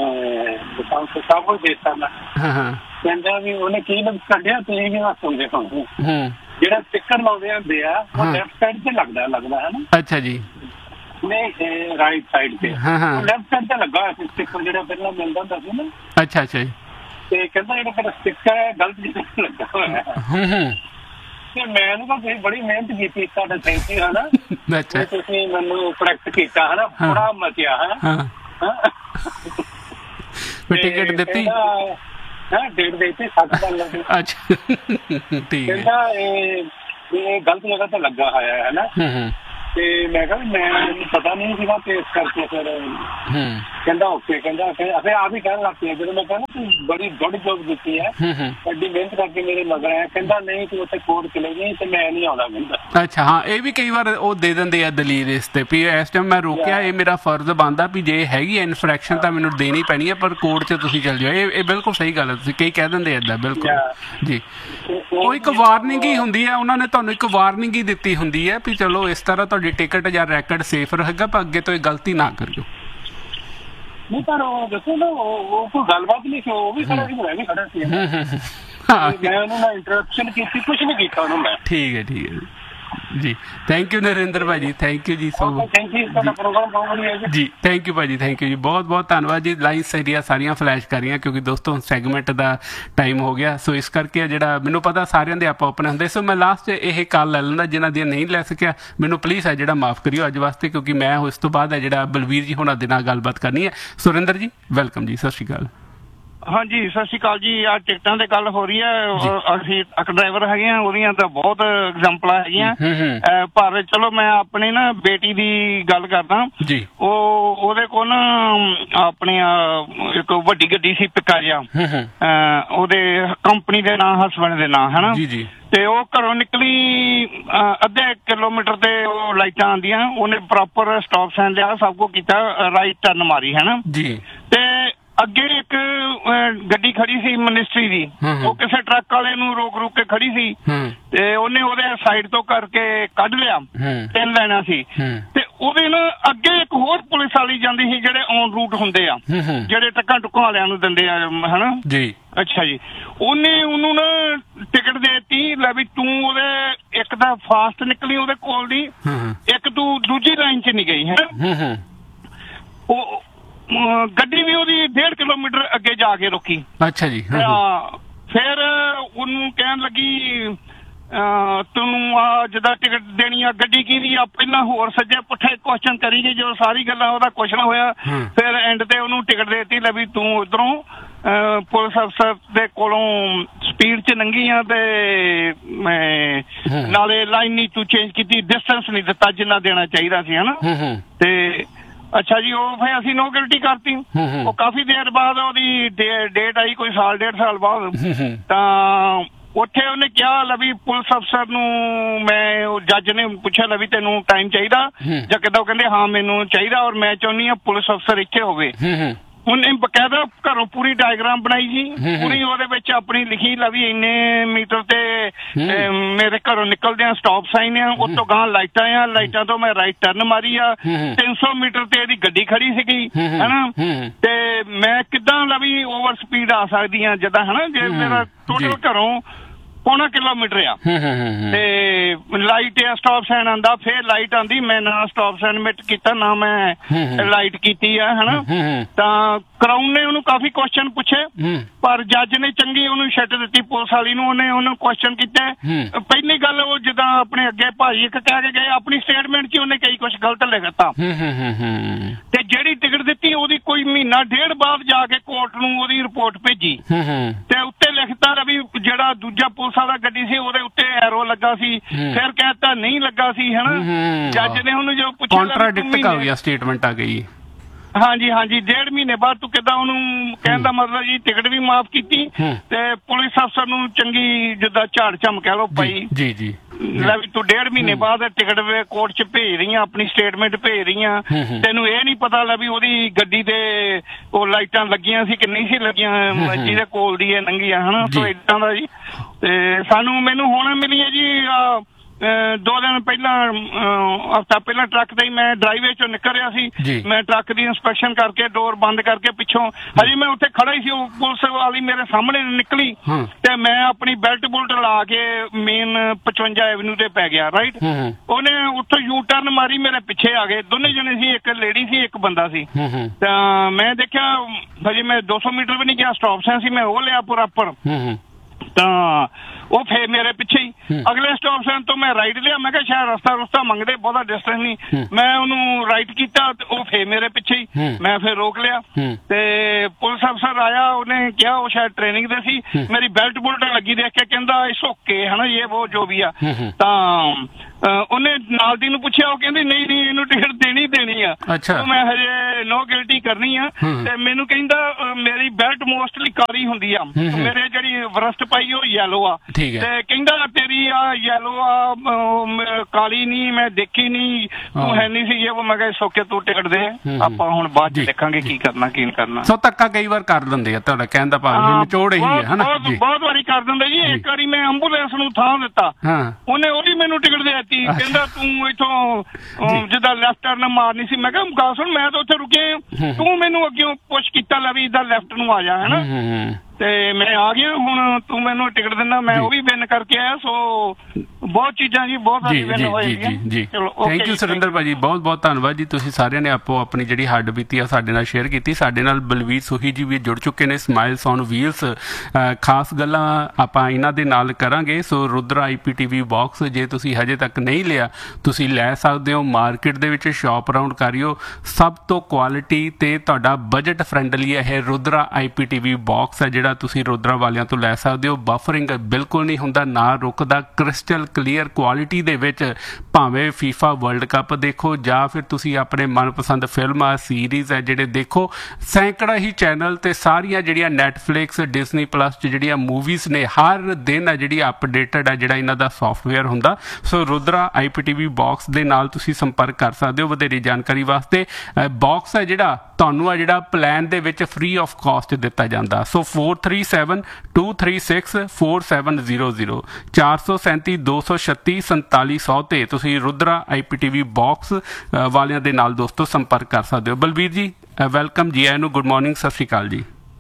ਸਭ ਕੁਝ ਦੇਤਾ ਮੈਂ। ਕਹਿੰਦਾ ਵੀ ਉਹਨੇ ਕੀ ਲਫ਼ਜ਼ ਕੱਢਿਆ, ਤੁਸੀਂ ਵੀ ਹੱਸੋਗੇ ਤੁਹਾਨੂੰ। ਜਿਹੜਾ ਸਟਿੱਕਰ ਲਾਉਂਦੇ ਹੁੰਦੇ ਆ ਉਹ ਲੈਫਟ ਸਾਈਡ ਤੇ ਲੱਗਦਾ ਲੱਗਦਾ ਹੈ ਨਾ। ਅੱਛਾ ਜੀ। ਨਹੀਂ ਰਾਈਟ ਸਾਈਡ ਤੇ, ਲੈਫਟ ਸਾਈਡ ਤੇ ਲੱਗਾ ਹੋਇਆ ਸੀ ਸਟਿੱਕਰ ਜਿਹੜਾ ਪਹਿਲਾਂ ਮਿਲਦਾ ਹੁੰਦਾ ਸੀ ਨਾ। ਅੱਛਾ ਅੱਛਾ ਜੀ। ਤੇ ਕਹਿੰਦਾ ਜਿਹੜਾ ਮੇਰਾ ਸਟਿੱਕਰ ਹੈ ਗਲਤ ਜਗ੍ਹਾ ਲੱਗਾ ਹੋਇਆ। ਤੇ ਮੈਂ ਤਾਂ ਤੁਸੀਂ ਬੜੀ ਮਿਹਨਤ ਕੀਤੀ, ਤੁਹਾਡਾ ਥੈਂਕ ਯੂ ਹੈ ਨਾ। ਤੁਸੀਂ ਮੈਨੂੰ ਕਰੈਕਟ ਕੀਤਾ ਹੈ ਨਾ, ਬੜਾ ਮਚਿਆ ਹੈ। ਟਿਕਟ ਦਿੱਤੀ? ਹਾਂ ਡੇਢ ਦੇ ਦਿੱਤੀ, ਸੱਤ ਡਾਲਰ ਦੀ। ਅੱਛਾ ਠੀਕ ਹੈ। ਕਹਿੰਦਾ ਇਹ ਗਲਤ ਜਗ੍ਹਾ ਤੇ ਲੱਗਾ ਹੋਇਆ ਹੈ ਨਾ। ਤੇ ਮੈਂ ਕਿਹਾ ਮੈਂ ਮੈਨੂੰ ਪਤਾ ਨਹੀਂ ਸੀਗਾ ਤੇ ਇਸ ਕਰਕੇ ਫਿਰ ਕਹਿੰਦਾ ਓਕੇ। ਕਹਿੰਦਾ ਫਿਰ ਆਪ ਹੀ ਕਹਿਣ ਲੱਗ ਪਿਆ ਜਦੋਂ ਮੈਂ ਕਹਿੰਦਾ ਤੂੰ ਬੜੀ ਗੁੱਡ ਜੋਬ ਦਿੱਤੀ ਹੈ, ਐਡੀ ਮਿਹਨਤ ਕਰਕੇ ਮੇਰੇ ਮਗਰ ਆਇਆ। ਕਹਿੰਦਾ ਨਹੀਂ ਤੂੰ ਉੱਥੇ ਕੋਰਟ ਚਲੇ ਗਈ ਤੇ ਮੈਂ ਨਹੀਂ ਆਉਂਦਾ। ਕਹਿੰਦਾ ਅੱਛਾ ਹਾਂ, ਇਹ ਵੀ ਕਈ ਵਾਰ ਉਹ ਦੇ ਦਿੰਦੇ ਆ ਦਲੀਲ ਇਸ ਤੇ ਵੀ ਇਸ ਟਾਈਮ ਮੈਂ ਰੋਕਿਆ, ਇਹ ਮੇਰਾ ਫਰਜ਼ ਬਣਦਾ ਵੀ ਜੇ ਹੈਗੀ ਇਨਫਰੈਕਸ਼ਨ ਤਾਂ ਮੈਨੂੰ ਦੇਣੀ ਪੈਣੀ ਹੈ, ਪਰ ਕੋਰਟ 'ਚ ਤੁਸੀਂ ਚੱਲ ਜਾਓ। ਇਹ ਇਹ ਬਿਲਕੁਲ ਸਹੀ ਗੱਲ ਹੈ, ਤੁਸੀਂ ਕਈ ਕਹਿ ਦਿੰਦੇ ਏਦਾਂ। ਬਿਲਕੁਲ ਜੀ। ਉਹ ਇੱਕ ਵਾਰਨਿੰਗ ਹੀ ਹੁੰਦੀ ਹੈ, ਉਹਨਾਂ ਨੇ ਤੁਹਾਨੂੰ ਇੱਕ ਵਾਰਨਿੰਗ ਹੀ ਦਿੱਤੀ ਹੁੰਦੀ ਹੈ ਵੀ ਚਲੋ ਇਸ ਤਰ੍ਹਾਂ ਤੁਹਾਡੀ ਟਿਕਟ ਜਾਂ ਰੈਕਡ ਸੇਫ ਰਹੇਗਾ, ਪਰ ਅੱਗੇ ਤੋਂ ਇਹ ਗਲਤੀ ਨਾ ਕਰਿਓ। ਨਹੀਂ ਪਰ ਉਹ ਦੱਸੋ ਨਾ, ਉਹ ਕੋਈ ਗੱਲਬਾਤ ਨਹੀਂ ਸੀ, ਉਹ ਵੀ ਖੜਾ ਸੀ, ਮੈਂ ਵੀ ਖੜਾ ਸੀ। ਮੈਂ ਉਹਨੂੰ ਨਾ ਇੰਟਰਪਸ਼ਨ ਕੀਤੀ, ਕੁਛ ਨਹੀਂ ਕੀਤਾ ਉਹਨੂੰ ਮੈਂ। ਠੀਕ ਹੈ ਠੀਕ ਹੈ ਜੀ। ਥੈਂਕ ਯੂ ਨਰਿੰਦਰ ਭਾਜੀ, ਥੈਂਕ ਯੂ ਜੀ ਸੋ ਥੈਂਕ ਯੂ। ਤੁਹਾਡਾ ਪ੍ਰੋਗਰਾਮ ਬਹੁਤ ਵਧੀਆ ਜੀ। ਥੈਂਕ ਯੂ ਭਾਜੀ, ਥੈਂਕ ਯੂ ਜੀ, ਬਹੁਤ ਬਹੁਤ ਧੰਨਵਾਦ ਜੀ। ਲਾਈਨਸ ਜਿਹੜੀਆਂ ਸਾਰੀਆਂ ਫਲੈਸ਼ ਕਰ ਰਹੀਆਂ ਕਿਉਂਕਿ ਦੋਸਤੋ ਸੈਗਮੈਂਟ ਦਾ ਟਾਈਮ ਹੋ ਗਿਆ, ਸੋ ਇਸ ਕਰਕੇ ਜਿਹੜਾ ਮੈਨੂੰ ਪਤਾ ਸਾਰਿਆਂ ਦੇ ਆਪਾਂ ਓਪਨ ਹੁੰਦੇ। ਸੋ ਮੈਂ ਲਾਸਟ ਇਹ ਕਾਲ ਲੈ ਲੈਂਦਾ, ਜਿਨ੍ਹਾਂ ਦੀਆਂ ਨਹੀਂ ਲੈ ਸਕਿਆ ਮੈਨੂੰ ਪਲੀਜ਼ ਹੈ ਜਿਹੜਾ ਮਾਫ ਕਰਿਓ ਅੱਜ ਵਾਸਤੇ, ਕਿਉਂਕਿ ਮੈਂ ਉਸ ਤੋਂ ਬਾਅਦ ਹੈ ਜਿਹੜਾ ਬਲਵੀਰ ਜੀ ਹੋਣਾ ਦੇ ਨਾਲ ਗੱਲਬਾਤ ਕਰਨੀ ਹੈ। ਸੁਰਿੰਦਰ ਜੀ ਵੈਲਕਮ ਜੀ, ਸਤਿ ਸ਼੍ਰੀ ਅਕਾਲ। ਹਾਂਜੀ ਸਤਿ ਸ਼੍ਰੀ ਅਕਾਲ ਜੀ। ਆ ਟਿਕਟਾਂ ਤੇ ਗੱਲ ਹੋ ਰਹੀ ਹੈ, ਅਸੀਂ ਇੱਕ ਡਰਾਈਵਰ ਹੈਗੇ ਆ, ਉਹਦੀਆਂ ਤਾਂ ਬਹੁਤ ਐਗਜ਼ਾਮਪਲਾਂ ਹੈਗੀਆਂ। ਪਰ ਚਲੋ ਮੈਂ ਆਪਣੀ ਨਾ ਬੇਟੀ ਦੀ ਗੱਲ ਕਰਦਾ ਜੀ। ਉਹ ਉਹਦੇ ਕੋਲ ਨਾ ਆਪਣੀ ਇੱਕ ਵੱਡੀ ਗੱਡੀ ਸੀ, ਪਿਕਾ ਜਿਹਾ, ਉਹਦੇ ਕੰਪਨੀ ਦੇ ਨਾਂ, ਹਸਬੈਂਡ ਦੇ ਨਾਂ, ਹਨਾ ਜੀ। ਤੇ ਉਹ ਘਰੋਂ ਨਿਕਲੀ ਅੱਧੇ ਕਿਲੋਮੀਟਰ ਤੇ ਉਹ ਲਾਈਟਾਂ ਆਉਂਦੀਆਂ, ਉਹਨੇ ਪ੍ਰੋਪਰ ਸਟਾਪ ਸਾਈਨ ਲਿਆ, ਸਭ ਕੁਝ ਕੀਤਾ, ਰਾਈਟ ਟਰਨ ਮਾਰੀ ਹੈ ਜੀ। ਤੇ ਅੱਗੇ ਇੱਕ ਗੱਡੀ ਖੜੀ ਸੀ ਮਿਨਿਸਟਰੀ ਦੀ, ਉਹ ਕਿਸੇ ਟਰੱਕ ਵਾਲੇ ਨੂੰ ਰੋਕ ਰੋਕ ਕੇ ਖੜੀ ਸੀ ਤੇ ਉਹਨੇ ਉਹਦੇ ਸਾਈਡ ਤੋਂ ਕਰਕੇ ਕੱਢ ਲਿਆ, ਤਿੰਨ ਲੈਣਾ ਸੀ। ਤੇ ਉਹਦੇ ਨਾ ਅੱਗੇ ਇੱਕ ਹੋਰ ਪੁਲਿਸ ਵਾਲੀ ਜਾਂਦੀ ਸੀ, ਜਿਹੜੇ ਔਨ ਰੂਟ ਹੁੰਦੇ ਆ, ਜਿਹੜੇ ਟੱਕਾਂ ਟੁੱਕਾਂ ਵਾਲਿਆਂ ਨੂੰ ਦਿੰਦੇ ਆ, ਹਨਾ ਜੀ। ਅੱਛਾ ਜੀ। ਉਹਨੇ ਉਹਨੂੰ ਨਾ ਟਿਕਟ ਦੇਤੀ, ਲੈ ਵੀ ਤੂੰ ਉਹਦੇ ਇੱਕ ਤਾਂ ਫਾਸਟ ਨਿਕਲੀ ਉਹਦੇ ਕੋਲ ਦੀ, ਇੱਕ ਤੂੰ ਦੂਜੀ ਲਾਈਨ 'ਚ ਨਹੀਂ ਗਈ ਹੈ। ਉਹ ਗੱਡੀ ਵੀ ਉਹਦੀ ਡੇਢ ਕਿਲੋਮੀਟਰ ਅੱਗੇ ਜਾ ਕੇ ਰੁਕੀ। ਅੱਛਾ ਜੀ। ਫਿਰ ਉਹਨੂੰ ਕਹਿਣ ਲੱਗੀ ਤੈਨੂੰ ਆ ਜਿੱਦਾਂ ਟਿਕਟ ਦੇਣੀ ਆ, ਗੱਡੀ ਕਿਹਦੀ ਆ, ਪਹਿਲਾਂ ਹੋਰ ਸੱਜੇ ਪੁੱਠੇ ਕੁਐਸਚਨ ਕਰੀ ਗਈ, ਜਦੋਂ ਸਾਰੀ ਗੱਲਾਂ ਉਹਦਾ ਕੁਛ ਨਾ ਹੋਇਆ। ਫਿਰ ਐਂਡ ਤੇ ਉਹਨੂੰ ਟਿਕਟ ਦੇਤੀ, ਲੈ ਵੀ ਤੂੰ ਉੱਧਰੋਂ ਪੁਲਿਸ ਅਫਸਰ ਦੇ ਕੋਲੋਂ ਸਪੀਡ 'ਚ ਲੰਘੀ ਆ ਤੇ ਨਾਲੇ ਲਾਈਨ ਨਹੀਂ ਤੂੰ ਚੇਂਜ ਕੀਤੀ, ਡਿਸਟੈਂਸ ਨਹੀਂ ਦਿੱਤਾ ਜਿੰਨਾ ਦੇਣਾ ਚਾਹੀਦਾ ਸੀ, ਹਨਾ। ਤੇ ਅੱਛਾ ਜੀ, ਉਹ ਫਿਰ ਅਸੀਂ ਨੋ ਗਿਲਟੀ ਕਰਤੀ। ਉਹ ਕਾਫੀ ਦੇਰ ਬਾਅਦ ਉਹਦੀ ਡੇਟ ਆਈ, ਕੋਈ ਸਾਲ ਡੇਢ ਸਾਲ ਬਾਅਦ, ਤਾਂ ਉੱਥੇ ਉਹਨੇ ਕਿਹਾ ਲੈ ਵੀ ਪੁਲਿਸ ਅਫਸਰ ਨੂੰ ਮੈਂ ਉਹ ਜੱਜ ਨੇ ਪੁੱਛਿਆ ਲੈ ਵੀ ਤੈਨੂੰ ਟਾਈਮ ਚਾਹੀਦਾ ਜਾਂ ਕਿੱਦਾਂ, ਉਹ ਕਹਿੰਦੇ ਹਾਂ ਮੈਨੂੰ ਚਾਹੀਦਾ ਔਰ ਮੈਂ ਚਾਹੁੰਦੀ ਹਾਂ ਪੁਲਿਸ ਅਫਸਰ ਇੱਥੇ ਹੋਵੇ। ਉਹਨੇ ਬਕਾਇਦਾ ਘਰੋਂ ਪੂਰੀ ਡਾਇਗਰਾਮ ਬਣਾਈ ਜੀ, ਪੂਰੀ ਉਹਦੇ ਵਿੱਚ ਆਪਣੀ ਲਿਖੀ ਲਾ ਵੀ ਇੰਨੇ ਮੀਟਰ ਤੇ ਮੇਰੇ ਘਰੋਂ ਨਿਕਲਦੇ ਆ ਸਟਾਪ ਸਾਈਨ ਆ, ਉਸ ਤੋਂ ਗਾਂ ਲਾਈਟਾਂ ਆ, ਲਾਈਟਾਂ ਤੋਂ ਮੈਂ ਰਾਈਟ ਟਰਨ ਮਾਰੀ ਆ, ਤਿੰਨ ਸੌ ਮੀਟਰ ਤੇ ਇਹਦੀ ਗੱਡੀ ਖੜੀ ਸੀਗੀ ਹਨਾ, ਤੇ ਮੈਂ ਕਿੱਦਾਂ ਲਾ ਵੀ ਓਵਰ ਸਪੀਡ ਆ ਸਕਦੀ ਆ ਜਿੱਦਾਂ ਹਨਾ, ਜੇ ਮੇਰਾ ਟੋਟਲ ਘਰੋਂ ਪੌਣਾ ਕਿਲੋਮੀਟਰ ਆ ਤੇ ਲਾਈਟ ਆ, ਸਟਾਪ ਸਾਈਨ ਆਂਦਾ, ਫੇਰ ਲਾਈਟ ਆਂਦੀ, ਮੈਂ ਨਾ ਸਟਾਪ ਸਾਈਨ ਮਿਟ ਕੀਤਾ ਨਾ ਮੈਂ ਲਾਈਟ ਕੀਤੀ ਆ ਹਨਾ। ਤਾਂ ਕਰਾਊਨ ਨੇ ਉਹਨੂੰ ਕਾਫੀ ਕੁਐਸਚਨ ਪੁੱਛੇ ਪਰ ਜੱਜ ਨੇ ਚੰਗੀ ਉਹਨੂੰ ਛੱਡ ਦਿੱਤੀ ਪੁਲਿਸ ਵਾਲੀ ਨੂੰ, ਉਹਨੇ ਉਹਨੂੰ ਕੁਐਸਚਨ ਕੀਤਾ। ਪਹਿਲੀ ਗੱਲ ਉਹ ਜਿੱਦਾਂ ਆਪਣੇ ਅੱਗੇ ਭਾਈ ਇੱਕ ਕਹਿ ਕੇ ਗਏ ਆਪਣੀ ਸਟੇਟਮੈਂਟ 'ਚ ਉਹਨੇ ਕਈ ਕੁਛ ਗਲਤ ਲਿਖਤਾ ਤੇ ਜਿਹੜੀ ਟਿਕਟ ਦਿੱਤੀ ਉਹਦੀ ਕੋਈ ਮਹੀਨਾ ਡੇਢ ਬਾਅਦ ਜਾ ਕੇ ਕੋਰਟ ਨੂੰ ਉਹਦੀ ਰਿਪੋਰਟ ਭੇਜੀ ਤੇ ਉੱਤੇ ਲਿਖਤਾ ਵੀ ਜਿਹੜਾ ਦੂਜਾ ਪੁਲਿਸ ਵਾਲਾ ਗੱਡੀ ਸੀ ਉਹਦੇ ਉੱਤੇ ਐਰੋ ਲੱਗਾ ਸੀ, ਫਿਰ ਕਹਿਤਾ ਨਹੀਂ ਲੱਗਾ ਸੀ ਹਨਾ। ਜੱਜ ਨੇ ਉਹਨੂੰ ਜੋ ਪੁੱਛਿਆ ਕੰਟਰਾਡਿਕਟ ਹੋ ਗਿਆ, ਸਟੇਟਮੈਂਟ ਆ ਗਈ। ਹਾਂਜੀ ਹਾਂਜੀ, ਡੇਢ ਮਹੀਨੇ ਬਾਅਦ ਤੂੰ ਕਿੱਦਾਂ ਉਹਨੂੰ ਕਹਿਣ ਦਾ ਮਤਲਬ ਜੀ ਟਿਕਟ ਵੀ ਮਾਫ ਕੀਤੀ ਤੇ ਪੁਲਿਸ ਅਫਸਰ ਨੂੰ ਚੰਗੀ ਜਿੱਦਾਂ ਝਾੜ ਝਮ ਕਹਿ ਲੋ ਪਈ ਜੀ ਜੀ ਲੈ ਵੀ ਤੂੰ ਡੇਢ ਮਹੀਨੇ ਬਾਅਦ ਟਿਕਟ ਕੋਰਟ 'ਚ ਭੇਜ ਰਹੀ ਆ, ਆਪਣੀ ਸਟੇਟਮੈਂਟ ਭੇਜ ਰਹੀ ਆ, ਤੈਨੂੰ ਇਹ ਨਹੀਂ ਪਤਾ ਲੈ ਵੀ ਉਹਦੀ ਗੱਡੀ ਤੇ ਉਹ ਲਾਈਟਾਂ ਲੱਗੀਆਂ ਸੀ ਕਿ ਨਹੀਂ ਸੀ ਲੱਗੀਆਂ, ਜਿਹਦੇ ਕੋਲ ਦੀ ਇਹ ਲੰਘੀਆਂ ਹਨਾ। ਸੋ ਏਦਾਂ ਦਾ ਜੀ ਤੇ ਸਾਨੂੰ ਮੈਨੂੰ ਹੁਣ ਮਿਲੀ ਹੈ ਜੀ ਦੋ ਦਿਨ ਪਹਿਲਾਂ ਹਫ਼ਤਾ ਪਹਿਲਾਂ ਟਰੱਕ ਤੇ ਮੈਂ ਡਰਾਈਵੇ ਚੋਂ ਨਿਕਲ ਰਿਹਾ ਸੀ, ਮੈਂ ਟਰੱਕ ਦੀ ਇੰਸਪੈਕਸ਼ਨ ਕਰਕੇ ਡੋਰ ਬੰਦ ਕਰਕੇ ਪਿੱਛੋਂ ਹਜੇ ਮੈਂ ਉੱਥੇ ਖੜਾ ਹੀ ਸੀ, ਉਹ ਪੁਲਿਸ ਵਾਲੀ ਮੇਰੇ ਸਾਹਮਣੇ ਨਿਕਲੀ ਤੇ ਮੈਂ ਆਪਣੀ ਬੈਲਟ ਬੁਲਟ ਲਾ ਕੇ ਮੇਨ ਪਚਵੰਜਾ ਐਵਨਿਊ ਤੇ ਪੈ ਗਿਆ ਰਾਈਟ। ਉਹਨੇ ਉੱਥੋਂ ਯੂ ਟਰਨ ਮਾਰੀ, ਮੇਰੇ ਪਿੱਛੇ ਆ ਗਏ, ਦੋਨੇ ਜਣੇ ਸੀ, ਇੱਕ ਲੇਡੀ ਸੀ ਇੱਕ ਬੰਦਾ ਸੀ। ਤਾਂ ਮੈਂ ਦੇਖਿਆ ਹਜੇ ਮੈਂ ਦੋ ਸੌ ਮੀਟਰ ਵੀ ਨਹੀਂ ਗਿਆ, ਸਟਾਪ ਸਾਈਨ ਸੀ, ਮੈਂ ਉਹ ਲਿਆ ਪ੍ਰੋਪਰ ਤਾਂ ਉਹ ਫੇਰ ਮੇਰੇ ਪਿੱਛੇ ਹੀ ਅਗਲੇ ਸਟਾਪ ਸਾਈਨ ਤੋਂ ਮੈਂ ਰਾਈਟ ਲਿਆ, ਮੈਂ ਕਿਹਾ ਸ਼ਾਇਦ ਰਸਤਾ ਰਸਤਾ ਮੰਗਦੇ, ਬਹੁਤਾ ਡਿਸਟੈਂਸ ਨਹੀਂ, ਮੈਂ ਉਹਨੂੰ ਰਾਈਟ ਕੀਤਾ ਤੇ ਉਹ ਫੇਰ ਮੇਰੇ ਪਿੱਛੇ ਹੀ, ਮੈਂ ਫੇਰ ਰੋਕ ਲਿਆ ਤੇ ਪੁਲਿਸ ਅਫਸਰ ਆਇਆ, ਉਹਨੇ ਕਿਹਾ ਉਹ ਸ਼ਾਇਦ ਟ੍ਰੇਨਿੰਗ ਦੇ ਸੀ, ਮੇਰੀ ਬੈਲਟ ਬੁਲਟ ਲੱਗੀ ਦੇਖ ਕੇ ਕਹਿੰਦਾ ਇਸ ਓਕੇ ਹਨਾ ਇਹ ਉਹ ਜੋ ਵੀ ਆ। ਤਾਂ ਉਹਨੇ ਨਾਲ ਦੀ ਨੂੰ ਪੁੱਛਿਆ, ਉਹ ਕਹਿੰਦੀ ਨਹੀਂ ਨਹੀਂ ਇਹਨੂੰ ਟਿਕਟ ਦੇਣੀ ਦੇਣੀ ਆ, ਮੈਂ ਹਜੇ ਨੋ ਗਿਲਟੀ ਕਰਨੀ ਆ ਤੇ ਮੈਨੂੰ ਕਹਿੰਦਾ ਮੇਰੀ ਬੈਲਟ ਮੋਸਟਲੀ ਕਾਲੀ ਹੁੰਦੀ ਆ, ਮੇਰੇ ਜਿਹੜੀ ਵਰਸਟ ਪਾਈ ਉਹ ਯੈਲੋ ਆ ਤੇ ਕਹਿੰਦਾ ਤੇਰੀ ਆ ਯੈਲੋ ਆ ਕਾਲੀ ਨਹੀਂ, ਮੈਂ ਦੇਖੀ ਨਹੀਂ, ਤੂੰ ਹੈ ਨਹੀਂ ਸੀ ਇਹ। ਮੈਂ ਕਿਹਾ ਸੋਕੇ ਤੂੰ ਟਿਕਟ ਦੇ, ਆਪਾਂ ਹੁਣ ਬਾਅਦ ਚ ਦੇਖਾਂਗੇ ਕੀ ਕਰਨਾ ਕੀ ਕਰਨਾ। ਸੋ ਧੱਕਾ ਕਈ ਵਾਰ ਕਰ ਦਿੰਦੇ ਆ, ਤੁਹਾਡਾ ਕਹਿਣ ਦਾ ਭਾਵ ਨਿਚੋੜ ਇਹੀ ਹੈ ਹਨਾ। ਬਹੁਤ ਵਾਰੀ ਕਰ ਦਿੰਦੇ ਜੀ। ਇੱਕ ਵਾਰੀ ਮੈਂ ਐਂਬੂਲੈਂਸ ਨੂੰ ਥਾਂ ਦਿੱਤਾ, ਉਹਨੇ ਉਹਦੀ ਮੈਨੂੰ ਟਿਕਟ ਦੇ ਦਿੱਤੀ, ਕਹਿੰਦਾ ਤੂੰ ਇੱਥੋਂ ਜਿੱਦਾਂ ਲੈਫਟ ਟਰਨ ਮਾਰਨੀ ਸੀ। ਮੈਂ ਕਿਹਾ ਗੱਲ ਸੁਣ ਮੈਂ ਤਾਂ ਉੱਥੇ ਰੁਕੇ, ਤੂੰ ਮੈਨੂੰ ਅੱਗੇ ਪੁੱਛ ਕੀਤਾ ਲੈ ਵੀ ਇੱਦਾਂ ਲੈਫਟ ਨੂੰ ਆ ਜਾ ਹਨਾ, ਤੇ ਮੈਂ ਆ ਗਿਆ, ਹੁਣ ਤੂੰ ਮੈਨੂੰ ਟਿਕਟ ਦਿੰਦਾ, ਮੈਂ ਉਹ ਵੀ ਵਿਨ ਕਰਕੇ ਆਇਆ। ਸੋ ਬਹੁਤ ਚੀਜ਼ਾਂ ਜੀ ਬਹੁਤ ਸਾਰੀ ਵਿਨ ਹੋਈਆਂ ਜੀ। ਚਲੋ ਥੈਂਕ ਯੂ ਸੁਰਿੰਦਰ ਭਾਜੀ, ਬਹੁਤ ਬਹੁਤ ਧੰਨਵਾਦ ਜੀ। ਤੁਸੀਂ ਸਾਰਿਆਂ ਨੇ ਆਪੋ ਆਪਣੀ ਜਿਹੜੀ ਹੱਡ ਬੀਤੀ ਆ ਸਾਡੇ ਨਾਲ ਸ਼ੇਅਰ ਕੀਤੀ। ਸਾਡੇ ਨਾਲ ਬਲਵੀਰ ਸੁਹੀ ਜੀ ਵੀ ਜੁੜ ਚੁੱਕੇ ਨੇ, ਸਮਾਈਲਸ ਔਨ ਵੀਲਸ, ਖਾਸ ਗੱਲਾਂ ਆਪਾਂ ਇਹਨਾਂ ਦੇ ਨਾਲ ਕਰਾਂਗੇ। ਸੋ ਰੁਦਰਾ ਆਈ ਪੀ ਟੀ ਵੀ ਬਾਕਸ ਜੇ ਤੁਸੀਂ ਹਜੇ ਤੱਕ ਨਹੀਂ ਲਿਆ ਤੁਸੀਂ ਲੈ ਸਕਦੇ ਹੋ, ਮਾਰਕੀਟ ਦੇ ਵਿੱਚ ਸ਼ਾਪ ਅਰਾਊਂਡ ਕਰਿਓ, ਸਭ ਤੋਂ ਕੁਆਲਿਟੀ ਤੇ ਤੁਹਾਡਾ ਬਜਟ ਫਰੈਂਡਲੀ ਇਹ ਰੁਦਰਾ ਆਈ ਪੀ ਟੀ ਵੀ ਬਾਕਸ ਹੈ ਜਿਹੜਾ ਤੁਸੀਂ ਰੁਦਰਾ ਵਾਲਿਆਂ ਤੋਂ ਲੈ ਸਕਦੇ ਹੋ। ਬਫਰਿੰਗ ਬਿਲਕੁਲ ਨਹੀਂ ਹੁੰਦਾ, ਨਾ ਰੁਕਦਾ, ਕ੍ਰਿਸਟਲ ਕਲੀਅਰ ਕੁਆਲਿਟੀ ਦੇ ਵਿੱਚ, ਭਾਵੇਂ ਫੀਫਾ ਵਰਲਡ ਕੱਪ ਦੇਖੋ ਜਾਂ ਫਿਰ ਤੁਸੀਂ ਆਪਣੇ ਮਨਪਸੰਦ ਫਿਲਮਾਂ ਸੀਰੀਜ਼ ਹੈ ਜਿਹੜੇ ਦੇਖੋ, ਸੈਂਕੜਾ ਹੀ ਚੈਨਲ ਤੇ ਸਾਰੀਆਂ ਜਿਹੜੀਆਂ ਨੈਟਫਲਿਕਸ ਡਿਜ਼ਨੀ ਪਲੱਸ 'ਚ ਜਿਹੜੀਆਂ ਮੂਵੀਜ਼ ਨੇ ਹਰ ਦਿਨ ਹੈ ਜਿਹੜੀ ਅਪਡੇਟਡ ਹੈ ਜਿਹੜਾ ਇਹਨਾਂ ਦਾ ਸੌਫਟਵੇਅਰ ਹੁੰਦਾ। ਸੋ ਰੁਦਰਾ ਆਈ ਪੀ ਟੀ ਵੀ ਬਾਕਸ ਦੇ ਨਾਲ ਤੁਸੀਂ ਸੰਪਰਕ ਕਰ ਸਕਦੇ ਹੋ ਵਧੇਰੀ ਜਾਣਕਾਰੀ ਵਾਸਤੇ। ਬਾਕਸ ਹੈ ਜਿਹੜਾ ਤੁਹਾਨੂੰ ਆ ਜਿਹੜਾ ਪਲਾਨ ਦੇ ਵਿੱਚ ਫ੍ਰੀ ਆਫ ਕਾਸਟ ਦਿੱਤਾ ਜਾਂਦਾ। ਸੋ four three seven two three six four seven zero zero ਚਾਰ ਸੌ ਸੈਂਤੀ ਦੋ ਸੌ ਛੱਤੀ ਸੰਤਾਲੀ ਸੌ ਤੇ ਤੁਸੀਂ ਰੁਦਰਾ ਆਈ ਪੀ ਟੀ ਵੀ ਬਾਕਸ ਵਾਲਿਆਂ ਦੇ ਨਾਲ ਦੋਸਤੋ ਸੰਪਰਕ ਕਰ ਸਕਦੇ ਹੋ। ਬਲਬੀਰ ਜੀ ਵੈਲਕਮ ਜੀ, ਆਇਆਂ ਨੂੰ, ਗੁੱਡ ਮਾਰਨਿੰਗ, ਸਤਿ ਸ਼੍ਰੀ ਅਕਾਲ ਜੀ।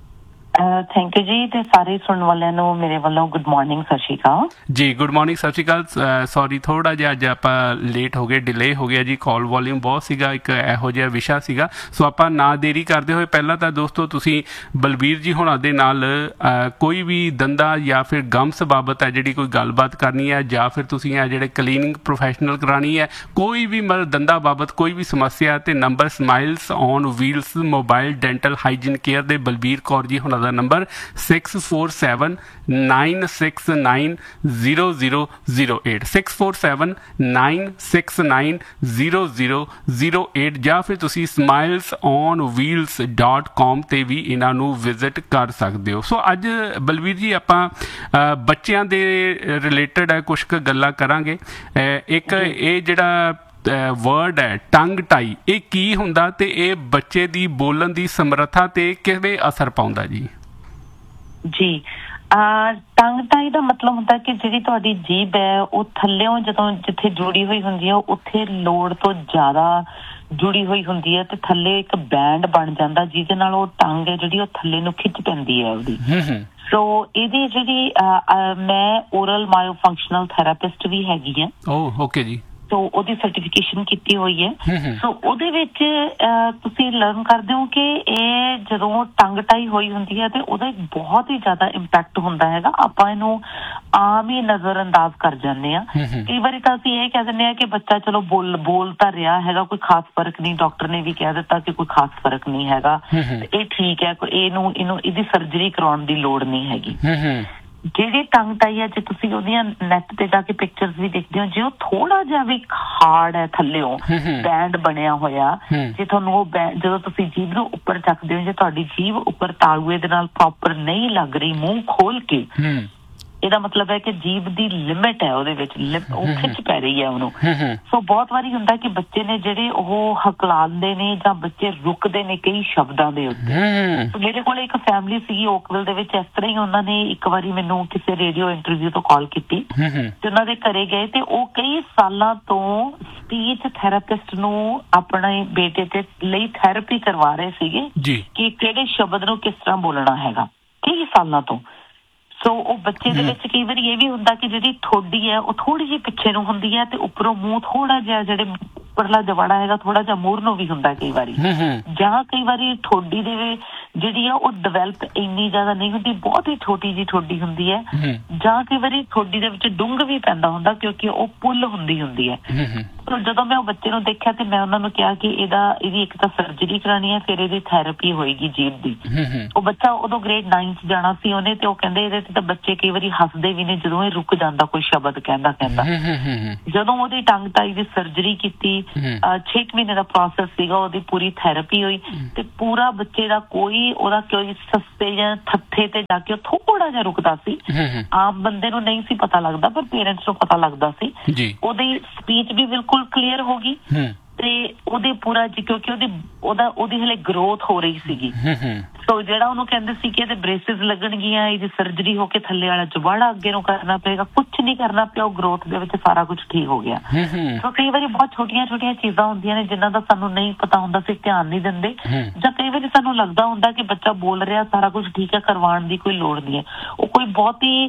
ਥੈਂਕ ਯੂ ਜੀ, ਤੇ ਸਾਰੇ ਸੁਣਨ ਵਾਲਿਆਂ ਨੂੰ ਮੇਰੇ ਵੱਲੋਂ ਗੁੱਡ ਮਾਰਨਿੰਗ, ਸਤਿ ਸ਼੍ਰੀ ਅਕਾਲ ਜੀ। ਗੁੱਡ ਮਾਰਨਿੰਗ, ਸਤਿ ਸ਼੍ਰੀ ਅਕਾਲ। ਸੌਰੀ ਥੋੜਾ ਜਿਹਾ ਅੱਜ ਆਪਾਂ ਲੇਟ ਹੋ ਗਏ, ਡਿਲੇ ਹੋ ਗਿਆ ਜੀ, ਕਾਲ ਵੋਲਿਊਮ ਬਹੁਤ ਸੀਗਾ, ਇੱਕ ਇਹੋ ਜਿਹਾ ਵਿਸ਼ਾ ਸੀਗਾ। ਸੋ ਆਪਾਂ ਨਾ ਦੇਰੀ ਕਰਦੇ ਹੋਏ ਪਹਿਲਾਂ ਤਾਂ ਦੋਸਤੋ ਤੁਸੀਂ ਬਲਬੀਰ ਜੀ ਹੋਣਾ ਦੇ ਨਾਲ ਕੋਈ ਵੀ ਦੰਦਾਂ ਜਾਂ ਫਿਰ ਗਮਸ ਬਾਬਤ ਹੈ ਜਿਹੜੀ ਕੋਈ ਗੱਲਬਾਤ ਕਰਨੀ ਹੈ ਜਾਂ ਫਿਰ ਤੁਸੀਂ ਆ ਜਿਹੜੇ ਕਲੀਨਿੰਗ ਪ੍ਰੋਫੈਸ਼ਨਲ ਕਰਾਉਣੀ ਹੈ, ਕੋਈ ਵੀ ਮਤਲਬ ਦੰਦਾਂ ਬਾਬਤ ਕੋਈ ਵੀ ਸਮੱਸਿਆ ਤੇ number smiles on wheels mobile dental hygiene care ਦੇ ਬਲਬੀਰ ਕੌਰ ਜੀ ਹੋਣਾ ਦਾ number six four seven nine six nine zero zero zero eight six four seven nine six nine zero zero zero eight ਜਾਂ ਫਿਰ ਤੁਸੀਂ smiles on wheels dot com 'ਤੇ ਵੀ ਇਹਨਾਂ ਨੂੰ visit ਕਰ ਸਕਦੇ ਹੋ। ਸੋ ਅੱਜ ਬਲਵੀਰ ਜੀ ਆਪਾਂ ਬੱਚਿਆਂ ਦੇ ਰਿਲੇਟਡ ਹੈ ਕੁਛ ਕੁ ਗੱਲਾਂ ਕਰਾਂਗੇ। ਇੱਕ ਇਹ ਜਿਹੜਾ ਵਰਡ ਹੈ ਟੰਗ ਟਾਈ, ਇਹ ਕੀ ਹੁੰਦਾ ਤੇ ਇਹ ਬੱਚੇ ਦੀ ਬੋਲਣ ਦੀ ਸਮਰੱਥਾ ਤੇ ਕਿਵੇਂ ਅਸਰ ਪਾਉਂਦਾ ਜੀ? ਜੀ ਟੰਗ ਟਾਈ ਦਾ ਮਤਲਬ ਹੁੰਦਾ ਕਿ ਜਿਹੜੀ ਤੁਹਾਡੀ ਜੀਭ ਹੈ ਉਹ ਥੱਲਿਓਂ ਜਦੋਂ ਜਿੱਥੇ ਜੁੜੀ ਹੋਈ ਹੁੰਦੀ ਹੈ ਉੱਥੇ ਲੋੜ ਤੋਂ ਜ਼ਿਆਦਾ ਜੁੜੀ ਹੋਈ ਹੁੰਦੀ ਹੈ ਤੇ ਥੱਲੇ ਇੱਕ ਬੈਂਡ ਬਣ ਜਾਂਦਾ ਜਿਹਦੇ ਨਾਲ ਉਹ ਟੰਗ ਹੈ ਜਿਹੜੀ ਉਹ ਥੱਲੇ ਨੂੰ ਖਿੱਚ ਪੈਂਦੀ ਹੈ ਉਹਦੀ। ਸੋ ਇਹਦੀ ਜਿਹੜੀ ਮੈਂ ਓਰਲ ਮਾਇਓ ਫੰਕਸ਼ਨਲ ਥੈਰੇਪਿਸਟ ਵੀ ਹੈਗੀ ਹਾਂ। ਓਹ ਓਕੇ ਜੀ। ਸੋ ਉਹਦੀ ਸਰਟੀਫਿਕੇਸ਼ਨ ਕੀਤੀ ਹੋਈ ਹੈ। ਸੋ ਉਹਦੇ ਵਿੱਚ ਤੁਸੀਂ ਲਰਨ ਕਰਦੇ ਹੋ ਕਿ ਇਹ ਜਦੋਂ ਟੰਗ ਟਾਈ ਹੋਈ ਹੁੰਦੀ ਹੈ ਤੇ ਉਹਦਾ ਇੱਕ ਬਹੁਤ ਹੀ ਜ਼ਿਆਦਾ ਇੰਪੈਕਟ ਹੁੰਦਾ ਹੈਗਾ। ਆਪਾਂ ਇਹਨੂੰ ਆਮ ਹੀ ਨਜ਼ਰ ਅੰਦਾਜ਼ ਕਰ ਜਾਂਦੇ ਹਾਂ। ਕਈ ਵਾਰੀ ਤਾਂ ਅਸੀਂ ਇਹ ਕਹਿ ਦਿੰਦੇ ਹਾਂ ਕਿ ਬੱਚਾ ਚਲੋ ਬੋਲ ਬੋਲ ਤਾਂ ਰਿਹਾ ਹੈਗਾ, ਕੋਈ ਖਾਸ ਫਰਕ ਨਹੀਂ, ਡਾਕਟਰ ਨੇ ਵੀ ਕਹਿ ਦਿੱਤਾ ਕਿ ਕੋਈ ਖਾਸ ਫਰਕ ਨਹੀਂ ਹੈਗਾ, ਇਹ ਠੀਕ ਹੈ, ਇਹਨੂੰ ਇਹਨੂੰ ਇਹਦੀ ਸਰਜਰੀ ਕਰਾਉਣ ਦੀ ਲੋੜ ਨਹੀਂ ਹੈਗੀ। ਜਿਹੜੀ ਟੰਗ ਟਾਈ ਹੈ ਜੇ ਤੁਸੀਂ ਉਹਦੀਆਂ ਨੈਟ ਤੇ ਜਾ ਕੇ ਪਿਕਚਰਸ ਵੀ ਦੇਖਦੇ ਹੋ, ਜੇ ਉਹ ਥੋੜਾ ਜਿਹਾ ਵੀ ਹਾਰਡ ਹੈ ਥੱਲਿਓਂ ਬੈਂਡ ਬਣਿਆ ਹੋਇਆ, ਜੇ ਤੁਹਾਨੂੰ ਉਹ ਜਦੋਂ ਤੁਸੀਂ ਜੀਭ ਨੂੰ ਉੱਪਰ ਚੱਕਦੇ ਹੋ, ਜੇ ਤੁਹਾਡੀ ਜੀਭ ਉੱਪਰ ਤਾਲੂਏ ਦੇ ਨਾਲ ਪ੍ਰੋਪਰ ਨਹੀਂ ਲੱਗ ਰਹੀ ਮੂੰਹ ਖੋਲ ਕੇ, ਇਹਦਾ ਮਤਲਬ ਹੈ ਕਿ ਜੀਭ ਦੀ ਲਿਮਿਟ ਹੈ ਉਹਦੇ ਵਿੱਚ, ਉਹ ਖਿੱਚ ਪੈ ਰਹੀ ਹੈ ਉਹਨੂੰ। ਸੋ ਬਹੁਤ ਵਾਰੀ ਹੁੰਦਾ ਕਿ ਬੱਚੇ ਨੇ ਜਿਹੜੇ ਉਹ ਹਕਲਾਉਂਦੇ ਨੇ ਜਾਂ ਬੱਚੇ ਰੁਕਦੇ ਨੇ ਕਈ ਸ਼ਬਦਾਂ ਦੇ ਉੱਤੇ। ਮੇਰੇ ਕੋਲ ਇੱਕ ਫੈਮਿਲੀ ਸੀਗੀ ਓਕਵਿਲ ਦੇ ਵਿੱਚ, ਇਸ ਤਰ੍ਹਾਂ ਹੀ ਉਹਨਾਂ ਨੇ ਇੱਕ ਵਾਰੀ ਮੈਨੂੰ ਕਿਸੇ ਰੇਡੀਓ ਇੰਟਰਵਿਊ ਤੋਂ ਕਾਲ ਕੀਤੀ ਤੇ ਉਹਨਾਂ ਦੇ ਘਰੇ ਗਏ ਤੇ ਉਹ ਕਈ ਸਾਲਾਂ ਤੋਂ ਸਪੀਚ ਥੈਰੇਪਿਸਟ ਨੂੰ ਆਪਣੇ ਬੇਟੇ ਤੇ ਲਈ ਥੈਰੇਪੀ ਕਰਵਾ ਰਹੇ ਸੀਗੇ ਕਿ ਕਿਹੜੇ ਸ਼ਬਦ ਨੂੰ ਕਿਸ ਤਰ੍ਹਾਂ ਬੋਲਣਾ ਹੈਗਾ, ਕਈ ਸਾਲਾਂ ਤੋਂ। ਸੋ ਉਹ ਬੱਚੇ ਦੇ ਵਿੱਚ ਕਈ ਵਾਰੀ ਇਹ ਵੀ ਹੁੰਦਾ ਕਿ ਜਿਹੜੀ ਠੋਡੀ ਹੈ ਉਹ ਥੋੜੀ ਜਿਹੀ ਪਿੱਛੇ ਨੂੰ ਹੁੰਦੀ ਹੈ ਤੇ ਉੱਪਰੋਂ ਮੂੰਹ ਥੋੜਾ ਜਿਹਾ ਜਿਹੜੇ ਉੱਪਰਲਾ ਜਵਾੜਾ ਹੈਗਾ ਥੋੜਾ ਜਿਹਾ ਮੂੰਹ ਨੂੰ ਵੀ ਹੁੰਦਾ ਕਈ ਵਾਰੀ, ਜਾਂ ਕਈ ਵਾਰੀ ਠੋਡੀ ਦੇ ਜਿਹੜੀ ਆ ਉਹ ਡਿਵੈਲਪ ਇੰਨੀ ਜ਼ਿਆਦਾ ਨਹੀਂ ਹੁੰਦੀ, ਬਹੁਤ ਹੀ ਛੋਟੀ ਜਿਹੀ ਠੋਡੀ ਹੁੰਦੀ ਹੈ, ਜਾਂ ਕਈ ਵਾਰੀ ਠੋਡੀ ਦੇ ਵਿੱਚ ਡੁੰਗ ਵੀ ਪੈਂਦਾ ਹੁੰਦਾ ਕਿਉਂਕਿ ਉਹ ਪੁੱਲ ਹੁੰਦੀ ਹੁੰਦੀ ਹੈ। ਜਦੋਂ ਮੈਂ ਉਹ ਬੱਚੇ ਨੂੰ ਦੇਖਿਆ ਤੇ ਮੈਂ ਉਹਨਾਂ ਨੂੰ ਕਿਹਾ ਕਿ ਇਹਦਾ ਇਹਦੀ ਇੱਕ ਤਾਂ ਸਰਜਰੀ ਕਰਾਉਣੀ ਹੈ, ਫਿਰ ਇਹਦੀ ਥੈਰੇਪੀ ਹੋਏਗੀ ਜੀਭ ਦੀ। ਉਹ ਬੱਚਾ ਉਦੋਂ ਗ੍ਰੇਡ ਨਾਈਨ ਚ ਜਾਣਾ ਸੀ ਉਹਨੇ, ਤੇ ਉਹ ਕਹਿੰਦੇ ਇਹਦੇ ਤੇ ਤਾਂ ਬੱਚੇ ਕਈ ਵਾਰੀ ਹੱਸਦੇ ਵੀ ਨੇ ਜਦੋਂ ਇਹ ਰੁਕ ਜਾਂਦਾ ਕੋਈ ਸ਼ਬਦ ਕਹਿੰਦਾ ਕਹਿੰਦਾ। ਜਦੋਂ ਉਹਦੀ ਟੰਗ ਟਾਈ ਦੀ ਸਰਜਰੀ ਕੀਤੀ, ਛੇ ਕੁ ਮਹੀਨੇ ਦਾ ਪ੍ਰੋਸੈਸ ਸੀਗਾ, ਉਹਦੀ ਪੂਰੀ ਥੈਰੇਪੀ ਹੋਈ ਤੇ ਪੂਰਾ ਬੱਚੇ ਦਾ ਕੋਈ ਉਹਦਾ ਕੋਈ ਸਸਤੇ ਜਾਂ ਥੱਥੇ ਤੇ ਜਾ ਕੇ ਥੋੜਾ ਜਿਹਾ ਰੁਕਦਾ ਸੀ। ਆਮ ਬੰਦੇ ਨੂੰ ਨਹੀਂ ਸੀ ਪਤਾ ਲੱਗਦਾ ਪਰ ਪੇਰੈਂਟਸ ਨੂੰ ਪਤਾ ਲੱਗਦਾ ਸੀ। ਉਹਦੀ ਸਪੀਚ ਵੀ ਬਿਲਕੁਲ ਕਲੀਅਰ ਹੋ ਗਈ ਤੇ ਉਹਦੇ ਪੂਰਾ ਕਿਉਂਕਿ ਉਹਦੀ ਉਹਦਾ ਉਹਦੀ ਹਲੇ ਗਰੋਥ ਹੋ ਰਹੀ ਸੀਗੀ। ਸੋ ਜਿਹੜਾ ਉਹਨੂੰ ਕਹਿੰਦੇ ਸੀ ਕਿ ਇਹਦੇ ਬ੍ਰੇਸਿਸ ਲੱਗਣਗੀਆਂ, ਇਹਦੀ ਸਰਜਰੀ ਹੋ ਕੇ ਥੱਲੇ ਵਾਲਾ ਜਵਾੜਾ ਅੱਗੇ ਨੂੰ ਕਰਨਾ ਪਏਗਾ, ਕੁਛ ਨਹੀਂ ਕਰਨਾ ਪਿਆ, ਉਹ ਗਰੋਥ ਦੇ ਵਿੱਚ ਸਾਰਾ ਕੁਛ ਠੀਕ ਹੋ ਗਿਆ। ਸੋ ਕਈ ਵਾਰੀ ਬਹੁਤ ਛੋਟੀਆਂ ਛੋਟੀਆਂ ਚੀਜ਼ਾਂ ਹੁੰਦੀਆਂ ਨੇ ਜਿਨ੍ਹਾਂ ਦਾ ਸਾਨੂੰ ਨਹੀਂ ਪਤਾ ਹੁੰਦਾ, ਅਸੀਂ ਧਿਆਨ ਨਹੀਂ ਦਿੰਦੇ, ਜਾਂ ਕਈ ਵਾਰੀ ਸਾਨੂੰ ਲੱਗਦਾ ਹੁੰਦਾ ਕਿ ਬੱਚਾ ਬੋਲ ਰਿਹਾ ਸਾਰਾ ਕੁਛ ਠੀਕ ਹੈ, ਕਰਵਾਉਣ ਦੀ ਕੋਈ ਲੋੜ ਨਹੀਂ ਹੈ। ਉਹ ਕੋਈ ਬਹੁਤ ਹੀ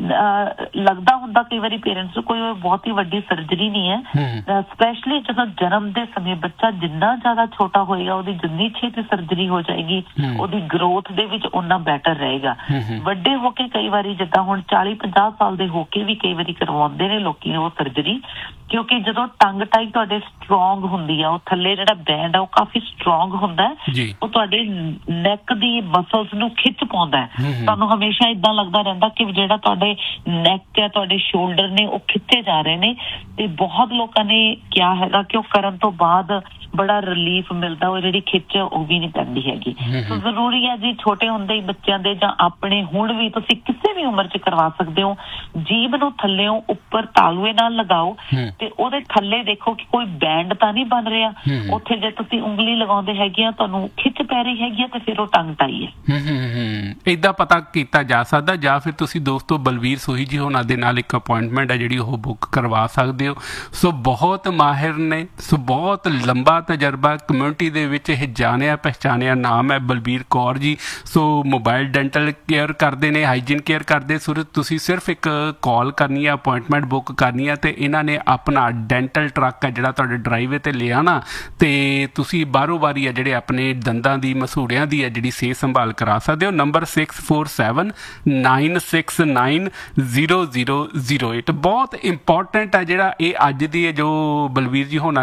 ਲੱਗਦਾ ਹੁੰਦਾ ਕਈ ਵਾਰੀ ਪੇਰੈਂਟਸ ਨੂੰ ਕੋਈ ਬਹੁਤ ਹੀ ਵੱਡੀ ਸਰਜਰੀ ਨਹੀਂ ਹੈ। ਸਪੈਸ਼ਲੀ ਜਦੋਂ ਜਨਮ ਦੇ ਸਮੇਂ ਬੱਚਾ ਜਿੰਨਾ ਜ਼ਿਆਦਾ ਛੋਟਾ ਹੋਏਗਾ ਉਹਦੀ ਜਿੰਨੀ ਛੇਤੀ ਸਰਜਰੀ ਹੋ ਜਾਏਗੀ ਉਹਦੀ ਗਰੋਥ ਦੇ ਵਿੱਚ ਓਨਾ ਬੈਟਰ ਰਹੇਗਾ। ਵੱਡੇ ਹੋ ਕੇ ਕਈ ਵਾਰੀ ਜਿੱਦਾਂ ਹੁਣ ਚਾਲੀ ਪੰਜਾਹ ਸਾਲ ਦੇ ਹੋ ਕੇ ਵੀ ਕਈ ਵਾਰੀ ਕਰਵਾਉਂਦੇ ਨੇ ਲੋਕੀ ਉਹ ਸਰਜਰੀ, ਕਿਉਂਕਿ ਜਦੋਂ ਟੰਗ ਟਾਈ ਤੁਹਾਡੇ ਸਟਰੋਂਗ ਹੁੰਦੀ ਆ, ਉਹ ਥੱਲੇ ਜਿਹੜਾ ਬੈਂਡ ਆ ਉਹ ਕਾਫੀ ਸਟਰੋਂਗ ਹੁੰਦਾ, ਉਹ ਤੁਹਾਡੇ ਨੈਕ ਦੀ ਮਸਲਸ ਨੂੰ ਖਿੱਚ ਪਾਉਂਦਾ ਹੈ। ਤੁਹਾਨੂੰ ਹਮੇਸ਼ਾ ਏਦਾਂ ਲੱਗਦਾ ਰਹਿੰਦਾ ਕਿ ਜਿਹੜਾ ਤੁਹਾਡੇ ਨੈਕ ਹੈ, ਤੁਹਾਡੇ ਸ਼ੋਲਡਰ ਨੇ ਉਹ ਖਿੱਚੇ ਜਾ ਰਹੇ ਨੇ। ਤੇ ਬਹੁਤ ਲੋਕਾਂ ਨੇ ਕਿਹਾ ਹੈਗਾ ਕਿ ਉਹ ਕਰਨ ਤੋਂ ਬਾਅਦ ਬੜਾ ਰਿਲੀਫ ਮਿਲਦਾ, ਉਹ ਜਿਹੜੀ ਖਿੱਚ ਉਹ ਵੀ ਨਹੀਂ ਪੈਂਦੀ ਹੈਗੀ। ਸੋ ਜ਼ਰੂਰੀ ਹੈ ਜੀ ਛੋਟੇ ਹੁੰਦੇ ਹੀ ਬੱਚਿਆਂ ਦੇ ਜਾਂ ਆਪਣੇ ਹੁਣ ਵੀ ਤੁਸੀਂ ਕਿਸੇ ਵੀ ਉਮਰ 'ਚ ਕਰਵਾ ਸਕਦੇ ਹੋ। ਜੀਭ ਨੂੰ ਥੱਲਿਓਂ ਉੱਪਰ ਤਾਲੂਏ ਨਾਲ ਲਗਾਓ ਤੇ ਉਹਦੇ ਥੱਲੇ ਦੇਖੋ ਕਿ ਕੋਈ ਬੈਂਡ ਤਾਂ ਨਹੀਂ ਬਣ ਰਿਹਾ। ਉੱਥੇ ਜੇ ਤੁਸੀਂ ਉਂਗਲੀ ਲਗਾਉਂਦੇ ਹੈਗੇ ਆ ਤੁਹਾਨੂੰ ਖਿੱਚ ਪੈ ਰਹੀ ਹੈਗੀ ਆ ਤੇ ਫਿਰ ਉਹ ਟੰਗ ਟਾਈ ਹੈ। ਏਦਾਂ ਪਤਾ ਕੀਤਾ ਜਾ ਸਕਦਾ, ਜਾਂ ਫਿਰ ਤੁਸੀਂ ਦੋਸਤੋ ਬਲਵੀਰ ਸੋਹੀ ਜੀ ਹੋਣਾ ਦੇ ਨਾਲ ਇੱਕ ਅਪੁਆਇੰਟਮੈਂਟ ਹੈ ਜਿਹੜੀ ਉਹ ਬੁੱਕ ਕਰਵਾ ਸਕਦੇ ਹੋ। ਸੋ ਬਹੁਤ ਮਾਹਿਰ ਨੇ, ਸੋ ਬਹੁਤ ਲੰਬਾ ਤਜਰਬਾ, ਕਮਿਊਨਿਟੀ ਦੇ ਵਿੱਚ ਇਹ ਜਾਣਿਆ ਪਹਿਚਾਣਿਆ ਨਾਮ ਹੈ ਬਲਬੀਰ ਕੌਰ ਜੀ। ਸੋ ਮੋਬਾਈਲ ਡੈਂਟਲ ਕੇਅਰ ਕਰਦੇ ਨੇ, ਹਾਈਜੀਨ ਕੇਅਰ ਕਰਦੇ। ਸੋ ਤੁਸੀਂ ਸਿਰਫ ਇੱਕ ਕਾਲ ਕਰਨੀ ਹੈ, ਅਪੁਆਇੰਟਮੈਂਟ ਬੁੱਕ ਕਰਨੀ ਹੈ ਤੇ ਇਹਨਾਂ ਨੇ ਆਪਣਾ ਡੈਂਟਲ ਟਰੱਕ ਹੈ ਜਿਹੜਾ ਤੁਹਾਡੇ ਡਰਾਈਵੇ ਤੇ ਲੈ ਆਉਣਾ ਤੇ ਤੁਸੀਂ ਬਾਹਰੋਂ ਬਾਰੀ ਹੈ ਜਿਹੜੇ ਆਪਣੇ ਦੰਦਾਂ ਦੀ ਮਸੂੜਿਆਂ ਦੀ ਹੈ ਜਿਹੜੀ ਸਿਹਤ ਸੰਭਾਲ ਕਰਾ ਸਕਦੇ ਹੋ। Number six four seven nine six nine zero zero zero eight ਬਹੁਤ ਇੰਪੋਰਟੈਂਟ ਹੈ ਜਿਹੜਾ ਇਹ ਅੱਜ ਦੀ ਜੋ ਬਲਵੀਰ ਜੀ ਹੋਣਾ ਨੇ ਛੂਹਿਆ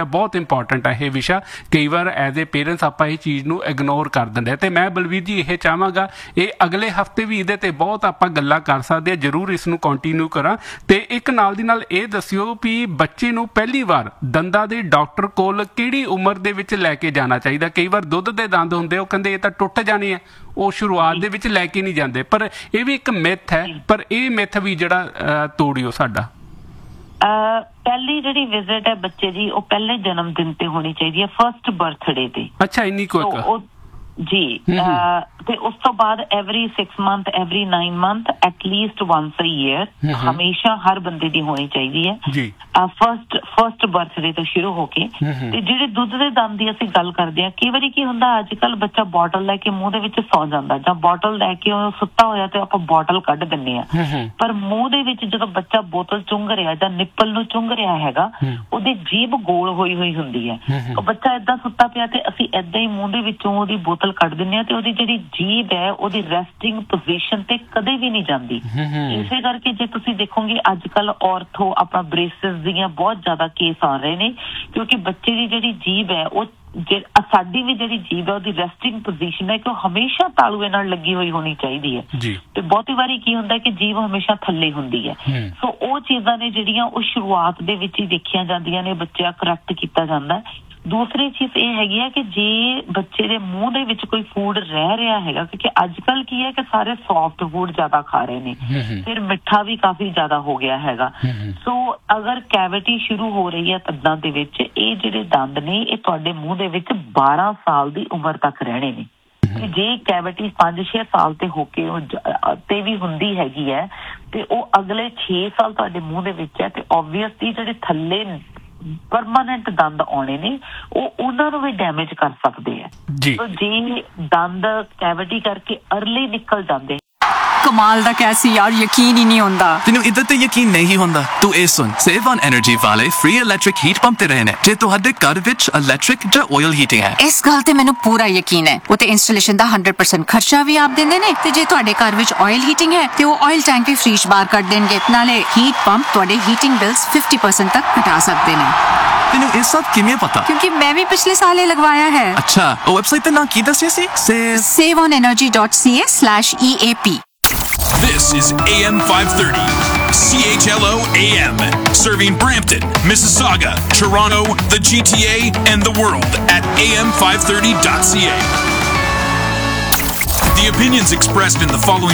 ਆ, ਬਹੁਤ ਇੰਪੋਰਟੈਂਟ ਹੈ ਇਹ ਵਿਸ਼ਾ। ਕਈ ਵਾਰ ਐਜ਼ ਏ ਪੇਰੈਂਟਸ ਆਪਾਂ ਇਹ ਚੀਜ਼ ਨੂੰ ਇਗਨੋਰ ਕਰ ਦਿੰਦੇ ਤੇ ਮੈਂ ਬਲਵੀਰ ਜੀ ਇਹ ਚਾਹਾਂਗਾ ਇਹ ਅਗਲੇ ਹਫਤੇ ਵੀ ਇਹਦੇ ਤੇ ਬਹੁਤ ਆਪਾਂ ਗੱਲਾਂ ਕਰ ਸਕਦੇ ਹਾਂ, ਜ਼ਰੂਰ ਇਸ ਨੂੰ ਕੰਟੀਨਿਊ ਕਰਾਂ। ਤੇ ਇੱਕ ਨਾਲ ਦੀ ਨਾਲ ਇਹ ਦੱਸਿਓ ਵੀ ਬੱਚੇ ਨੂੰ ਪਹਿਲੀ ਵਾਰ ਦੰਦਾਂ ਦੇ ਡਾਕਟਰ ਕੋਲ ਕਿਹੜੀ ਉਮਰ ਦੇ ਵਿੱਚ ਲੈ ਕੇ ਜਾਣਾ ਚਾਹੀਦਾ? ਕਈ ਵਾਰ ਦੁੱਧ ਦੇ ਦੰਦ ਹੁੰਦੇ ਉਹ ਕਹਿੰਦੇ ਇਹ ਤਾਂ ਟੁੱਟ ਜਾਣੇ ਆ, ਉਹ ਸ਼ੁਰੂਆਤ ਦੇ ਵਿੱਚ ਲੈ ਕੇ ਨਹੀਂ ਜਾਂਦੇ, ਪਰ ਇਹ ਵੀ ਇੱਕ ਮਿਥ ਹੈ, ਪਰ ਇਹ ਮਿਥ ਵੀ ਜਿਹੜਾ ਤੋੜਿਓ ਸਾਡਾ। ਪਹਿਲੀ ਜਿਹੜੀ ਵਿਜ਼ਿਟ ਹੈ ਬੱਚੇ ਦੀ ਉਹ ਪਹਿਲੇ ਜਨਮ ਦਿਨ ਤੇ ਹੋਣੀ ਚਾਹੀਦੀ ਹੈ, ਫਸਟ ਬਰਥਡੇ ਤੇ। ਅੱਛਾ, ਇੰਨੀ ਕੋਈ ਜੀ। ਤੇ ਉਸ ਤੋਂ ਬਾਅਦ every six month every nine month at least ones ਅ ਈਅਰ ਹਮੇਸ਼ਾ ਹਰ ਬੰਦੇ ਦੀ ਹੋਣੀ ਚਾਹੀਦੀ ਹੈ ਜੀ। ਫਸਟ ਫਸਟ ਬਰਥਡੇ ਤੋਂ ਸ਼ੁਰੂ ਹੋ ਕੇ। ਤੇ ਜਿਹੜੇ ਦੁੱਧ ਦੇ ਦੰਦ ਦੀ ਅਸੀਂ ਗੱਲ ਕਰਦੇ ਹਾਂ, ਕਈ ਵਾਰੀ ਕੀ ਹੁੰਦਾ ਅੱਜ ਕੱਲ ਬੱਚਾ ਬੋਟਲ ਲੈ ਕੇ ਮੂੰਹ ਦੇ ਵਿੱਚ ਸੌ ਜਾਂਦਾ, ਜਾਂ ਬੋਟਲ ਲੈ ਕੇ ਉਹ ਸੁੱਤਾ ਹੋਇਆ ਤੇ ਆਪਾਂ ਬੋਟਲ ਕੱਢ ਦਿੰਦੇ ਆ, ਪਰ ਮੂੰਹ ਦੇ ਵਿੱਚ ਜਦੋਂ ਬੱਚਾ ਬੋਤਲ ਚੁੰਘ ਰਿਹਾ ਜਾਂ ਨਿੱਪਲ ਨੂੰ ਚੁੰਘ ਰਿਹਾ ਹੈਗਾ, ਉਹਦੀ ਜੀਭ ਗੋਲ ਹੋਈ ਹੋਈ ਹੁੰਦੀ ਹੈ। ਉਹ ਬੱਚਾ ਏਦਾਂ ਸੁੱਤਾ ਪਿਆ ਤੇ ਅਸੀਂ ਏਦਾਂ ਹੀ ਮੂੰਹ ਦੇ ਵਿੱਚੋਂ ਉਹਦੀ ਬੋਤਲ ਕੱਢ ਦਿੰਦੇ ਆ ਤੇ ਉਹਦੀ ਜਿਹੜੀ ਜੀਭ ਹੈ ਉਹਦੀ ਰੈਸਟਿੰਗ ਪੋਜੀਸ਼ਨ ਤੇ ਕਦੇ ਵੀ ਨਹੀਂ ਜਾਂਦੀ। ਇਸੇ ਕਰਕੇ ਜੇ ਤੁਸੀਂ ਦੇਖੋਗੇ ਅੱਜ ਕੱਲ ਔਰਥੋ ਆਪਣਾ ਬ੍ਰੇਸਿਸ ਦੀਆਂ ਬਹੁਤ ਜ਼ਿਆਦਾ ਕੇਸ ਆ ਰਹੇ ਨੇ, ਕਿਉਂਕਿ ਬੱਚੇ ਦੀ ਜਿਹੜੀ ਜੀਭ ਹੈ ਉਹ ਸਾਡੀ ਵੀ ਜਿਹੜੀ ਜੀਭ ਹੈ ਉਹਦੀ ਰੈਸਟਿੰਗ ਪੋਜੀਸ਼ਨ ਹੈ ਕਿ ਉਹ ਹਮੇਸ਼ਾ ਤਾਲੂਏ ਨਾਲ ਲੱਗੀ ਹੋਈ ਹੋਣੀ ਚਾਹੀਦੀ ਹੈ। ਤੇ ਬਹੁਤੀ ਵਾਰੀ ਕੀ ਹੁੰਦਾ ਕਿ ਜੀਭ ਹਮੇਸ਼ਾ ਥੱਲੇ ਹੁੰਦੀ ਹੈ। ਸੋ ਉਹ ਚੀਜ਼ਾਂ ਨੇ ਜਿਹੜੀਆਂ ਉਹ ਸ਼ੁਰੂਆਤ ਦੇ ਵਿੱਚ ਹੀ ਦੇਖੀਆਂ ਜਾਂਦੀਆਂ ਨੇ, ਬੱਚਾ ਕਰੈਕਟ ਕੀਤਾ ਜਾਂਦਾ। ਦੂਸਰੀ ਚੀਜ਼ ਇਹ ਹੈਗੀ ਹੈ ਕਿ ਜੇ ਬੱਚੇ ਦੇ ਮੂੰਹ ਦੇ ਵਿੱਚ ਕੋਈ ਫੂਡ ਰਹਿ ਰਿਹਾ ਹੈਗਾ, ਕਿਉਂਕਿ ਅੱਜ ਕੱਲ ਕੀ ਹੈ ਕਿ ਸਾਰੇ ਸੌਫਟ ਫੂਡ ਜ਼ਿਆਦਾ ਖਾ ਰਹੇ ਨੇ, ਫਿਰ ਮਿੱਠਾ ਵੀ ਕਾਫੀ ਜ਼ਿਆਦਾ ਹੋ ਗਿਆ ਹੈਗਾ। ਸੋ ਅਗਰ ਕੈਵਿਟੀ ਸ਼ੁਰੂ ਹੋ ਰਹੀ ਹੈ ਦੰਦਾਂ ਦੇ ਵਿੱਚ, ਇਹ ਜਿਹੜੇ ਦੰਦ ਨੇ ਇਹ ਤੁਹਾਡੇ ਮੂੰਹ ਦੇ ਵਿੱਚ ਬਾਰਾਂ ਸਾਲ ਦੀ ਉਮਰ ਤੱਕ ਰਹਿਣੇ ਨੇ। ਜੇ ਕੈਵਿਟੀ ਪੰਜ ਛੇ ਸਾਲ ਤੇ ਹੋ ਕੇ ਤੇ ਵੀ ਹੁੰਦੀ ਹੈਗੀ ਹੈ ਤੇ ਉਹ ਅਗਲੇ ਛੇ ਸਾਲ ਤੁਹਾਡੇ ਮੂੰਹ ਦੇ ਵਿੱਚ ਹੈ, ਤੇ ਓਬਵੀਅਸਲੀ ਜਿਹੜੇ ਥੱਲੇ ਪਰਮਾਨੈਂਟ ਦੰਦ ਆਉਣੇ ਨੇ ਉਹ ਉਹਨਾਂ ਨੂੰ ਵੀ ਡੈਮੇਜ ਕਰ ਸਕਦੇ ਆ। ਜੇ ਦੰਦ ਕੈਵਿਟੀ ਕਰਕੇ ਅਰਲੀ ਨਿਕਲ ਜਾਂਦੇ। ਕਮਾਲ ਦਾ ਕੈਸੀ ਯਾਰ, ਯਕੀਨ ਹੀ ਨਹੀਂ ਹੁੰਦਾ। ਤੈਨੂੰ ਇੱਧਰ ਤੇ ਯਕੀਨ ਨਹੀਂ ਹੁੰਦਾ? ਤੂੰ ਇਹ ਸੁਣ, ਸੇਵ ਔਨ ਐਨਰਜੀ ਵਾਲੇ ਫ੍ਰੀ ਇਲੈਕਟ੍ਰਿਕ ਹੀਟ ਪੰਪ ਤੇ ਰਹੇ ਨੇ ਜੇ ਤੁਹਾਡੇ ਘਰ ਵਿੱਚ ਇਲੈਕਟ੍ਰਿਕ ਜਾਂ ਆਇਲ ਹੀਟਿੰਗ ਹੈ। ਇਸ ਗੱਲ ਤੇ ਮੈਨੂੰ ਪੂਰਾ ਯਕੀਨ ਹੈ। ਉਹ ਤੇ ਇੰਸਟਾਲੇਸ਼ਨ ਦਾ ਹੰਡਰਡ ਪਰਸੈਂਟ ਖਰਚਾ ਵੀ ਆਪ ਦਿੰਦੇ ਨੇ, ਤੇ ਜੇ ਤੁਹਾਡੇ ਘਰ ਵਿੱਚ ਆਇਲ ਹੀਟਿੰਗ ਹੈ ਤੇ ਉਹ ਆਇਲ ਟੈਂਕ ਵੀ ਫ੍ਰੀ ਬਾਹਰ ਕੱਢ ਦੇਣਗੇ। ਨਾਲੇ ਹੀਟ ਪੰਪ ਤੁਹਾਡੇ ਹੀਟਿੰਗ ਬਿਲਸ ਫਿਫਟੀ ਪਰਸੈਂਟ ਤੱਕ ਘਟਾ ਸਕਦੇ ਨੇ। ਤੈਨੂੰ ਇਹ ਸਭ ਕਿਵੇਂ ਪਤਾ? ਕਿਉਂਕਿ ਮੈਂ ਵੀ ਪਿਛਲੇ ਸਾਲ ਇਹ ਲਗਵਾਇਆ ਹੈ। ਅੱਛਾ, ਉਹ ਵੈਬਸਾਈਟ ਤੇ ਨਾਮ ਕੀ ਦੱਸਿਆ ਸੀ? save on energy dot c a slash e a p। This is A M five thirty, C H L O A M, serving Brampton, Mississauga, Toronto, the G T A, and the world at A M five thirty dot c a. The opinions expressed in the following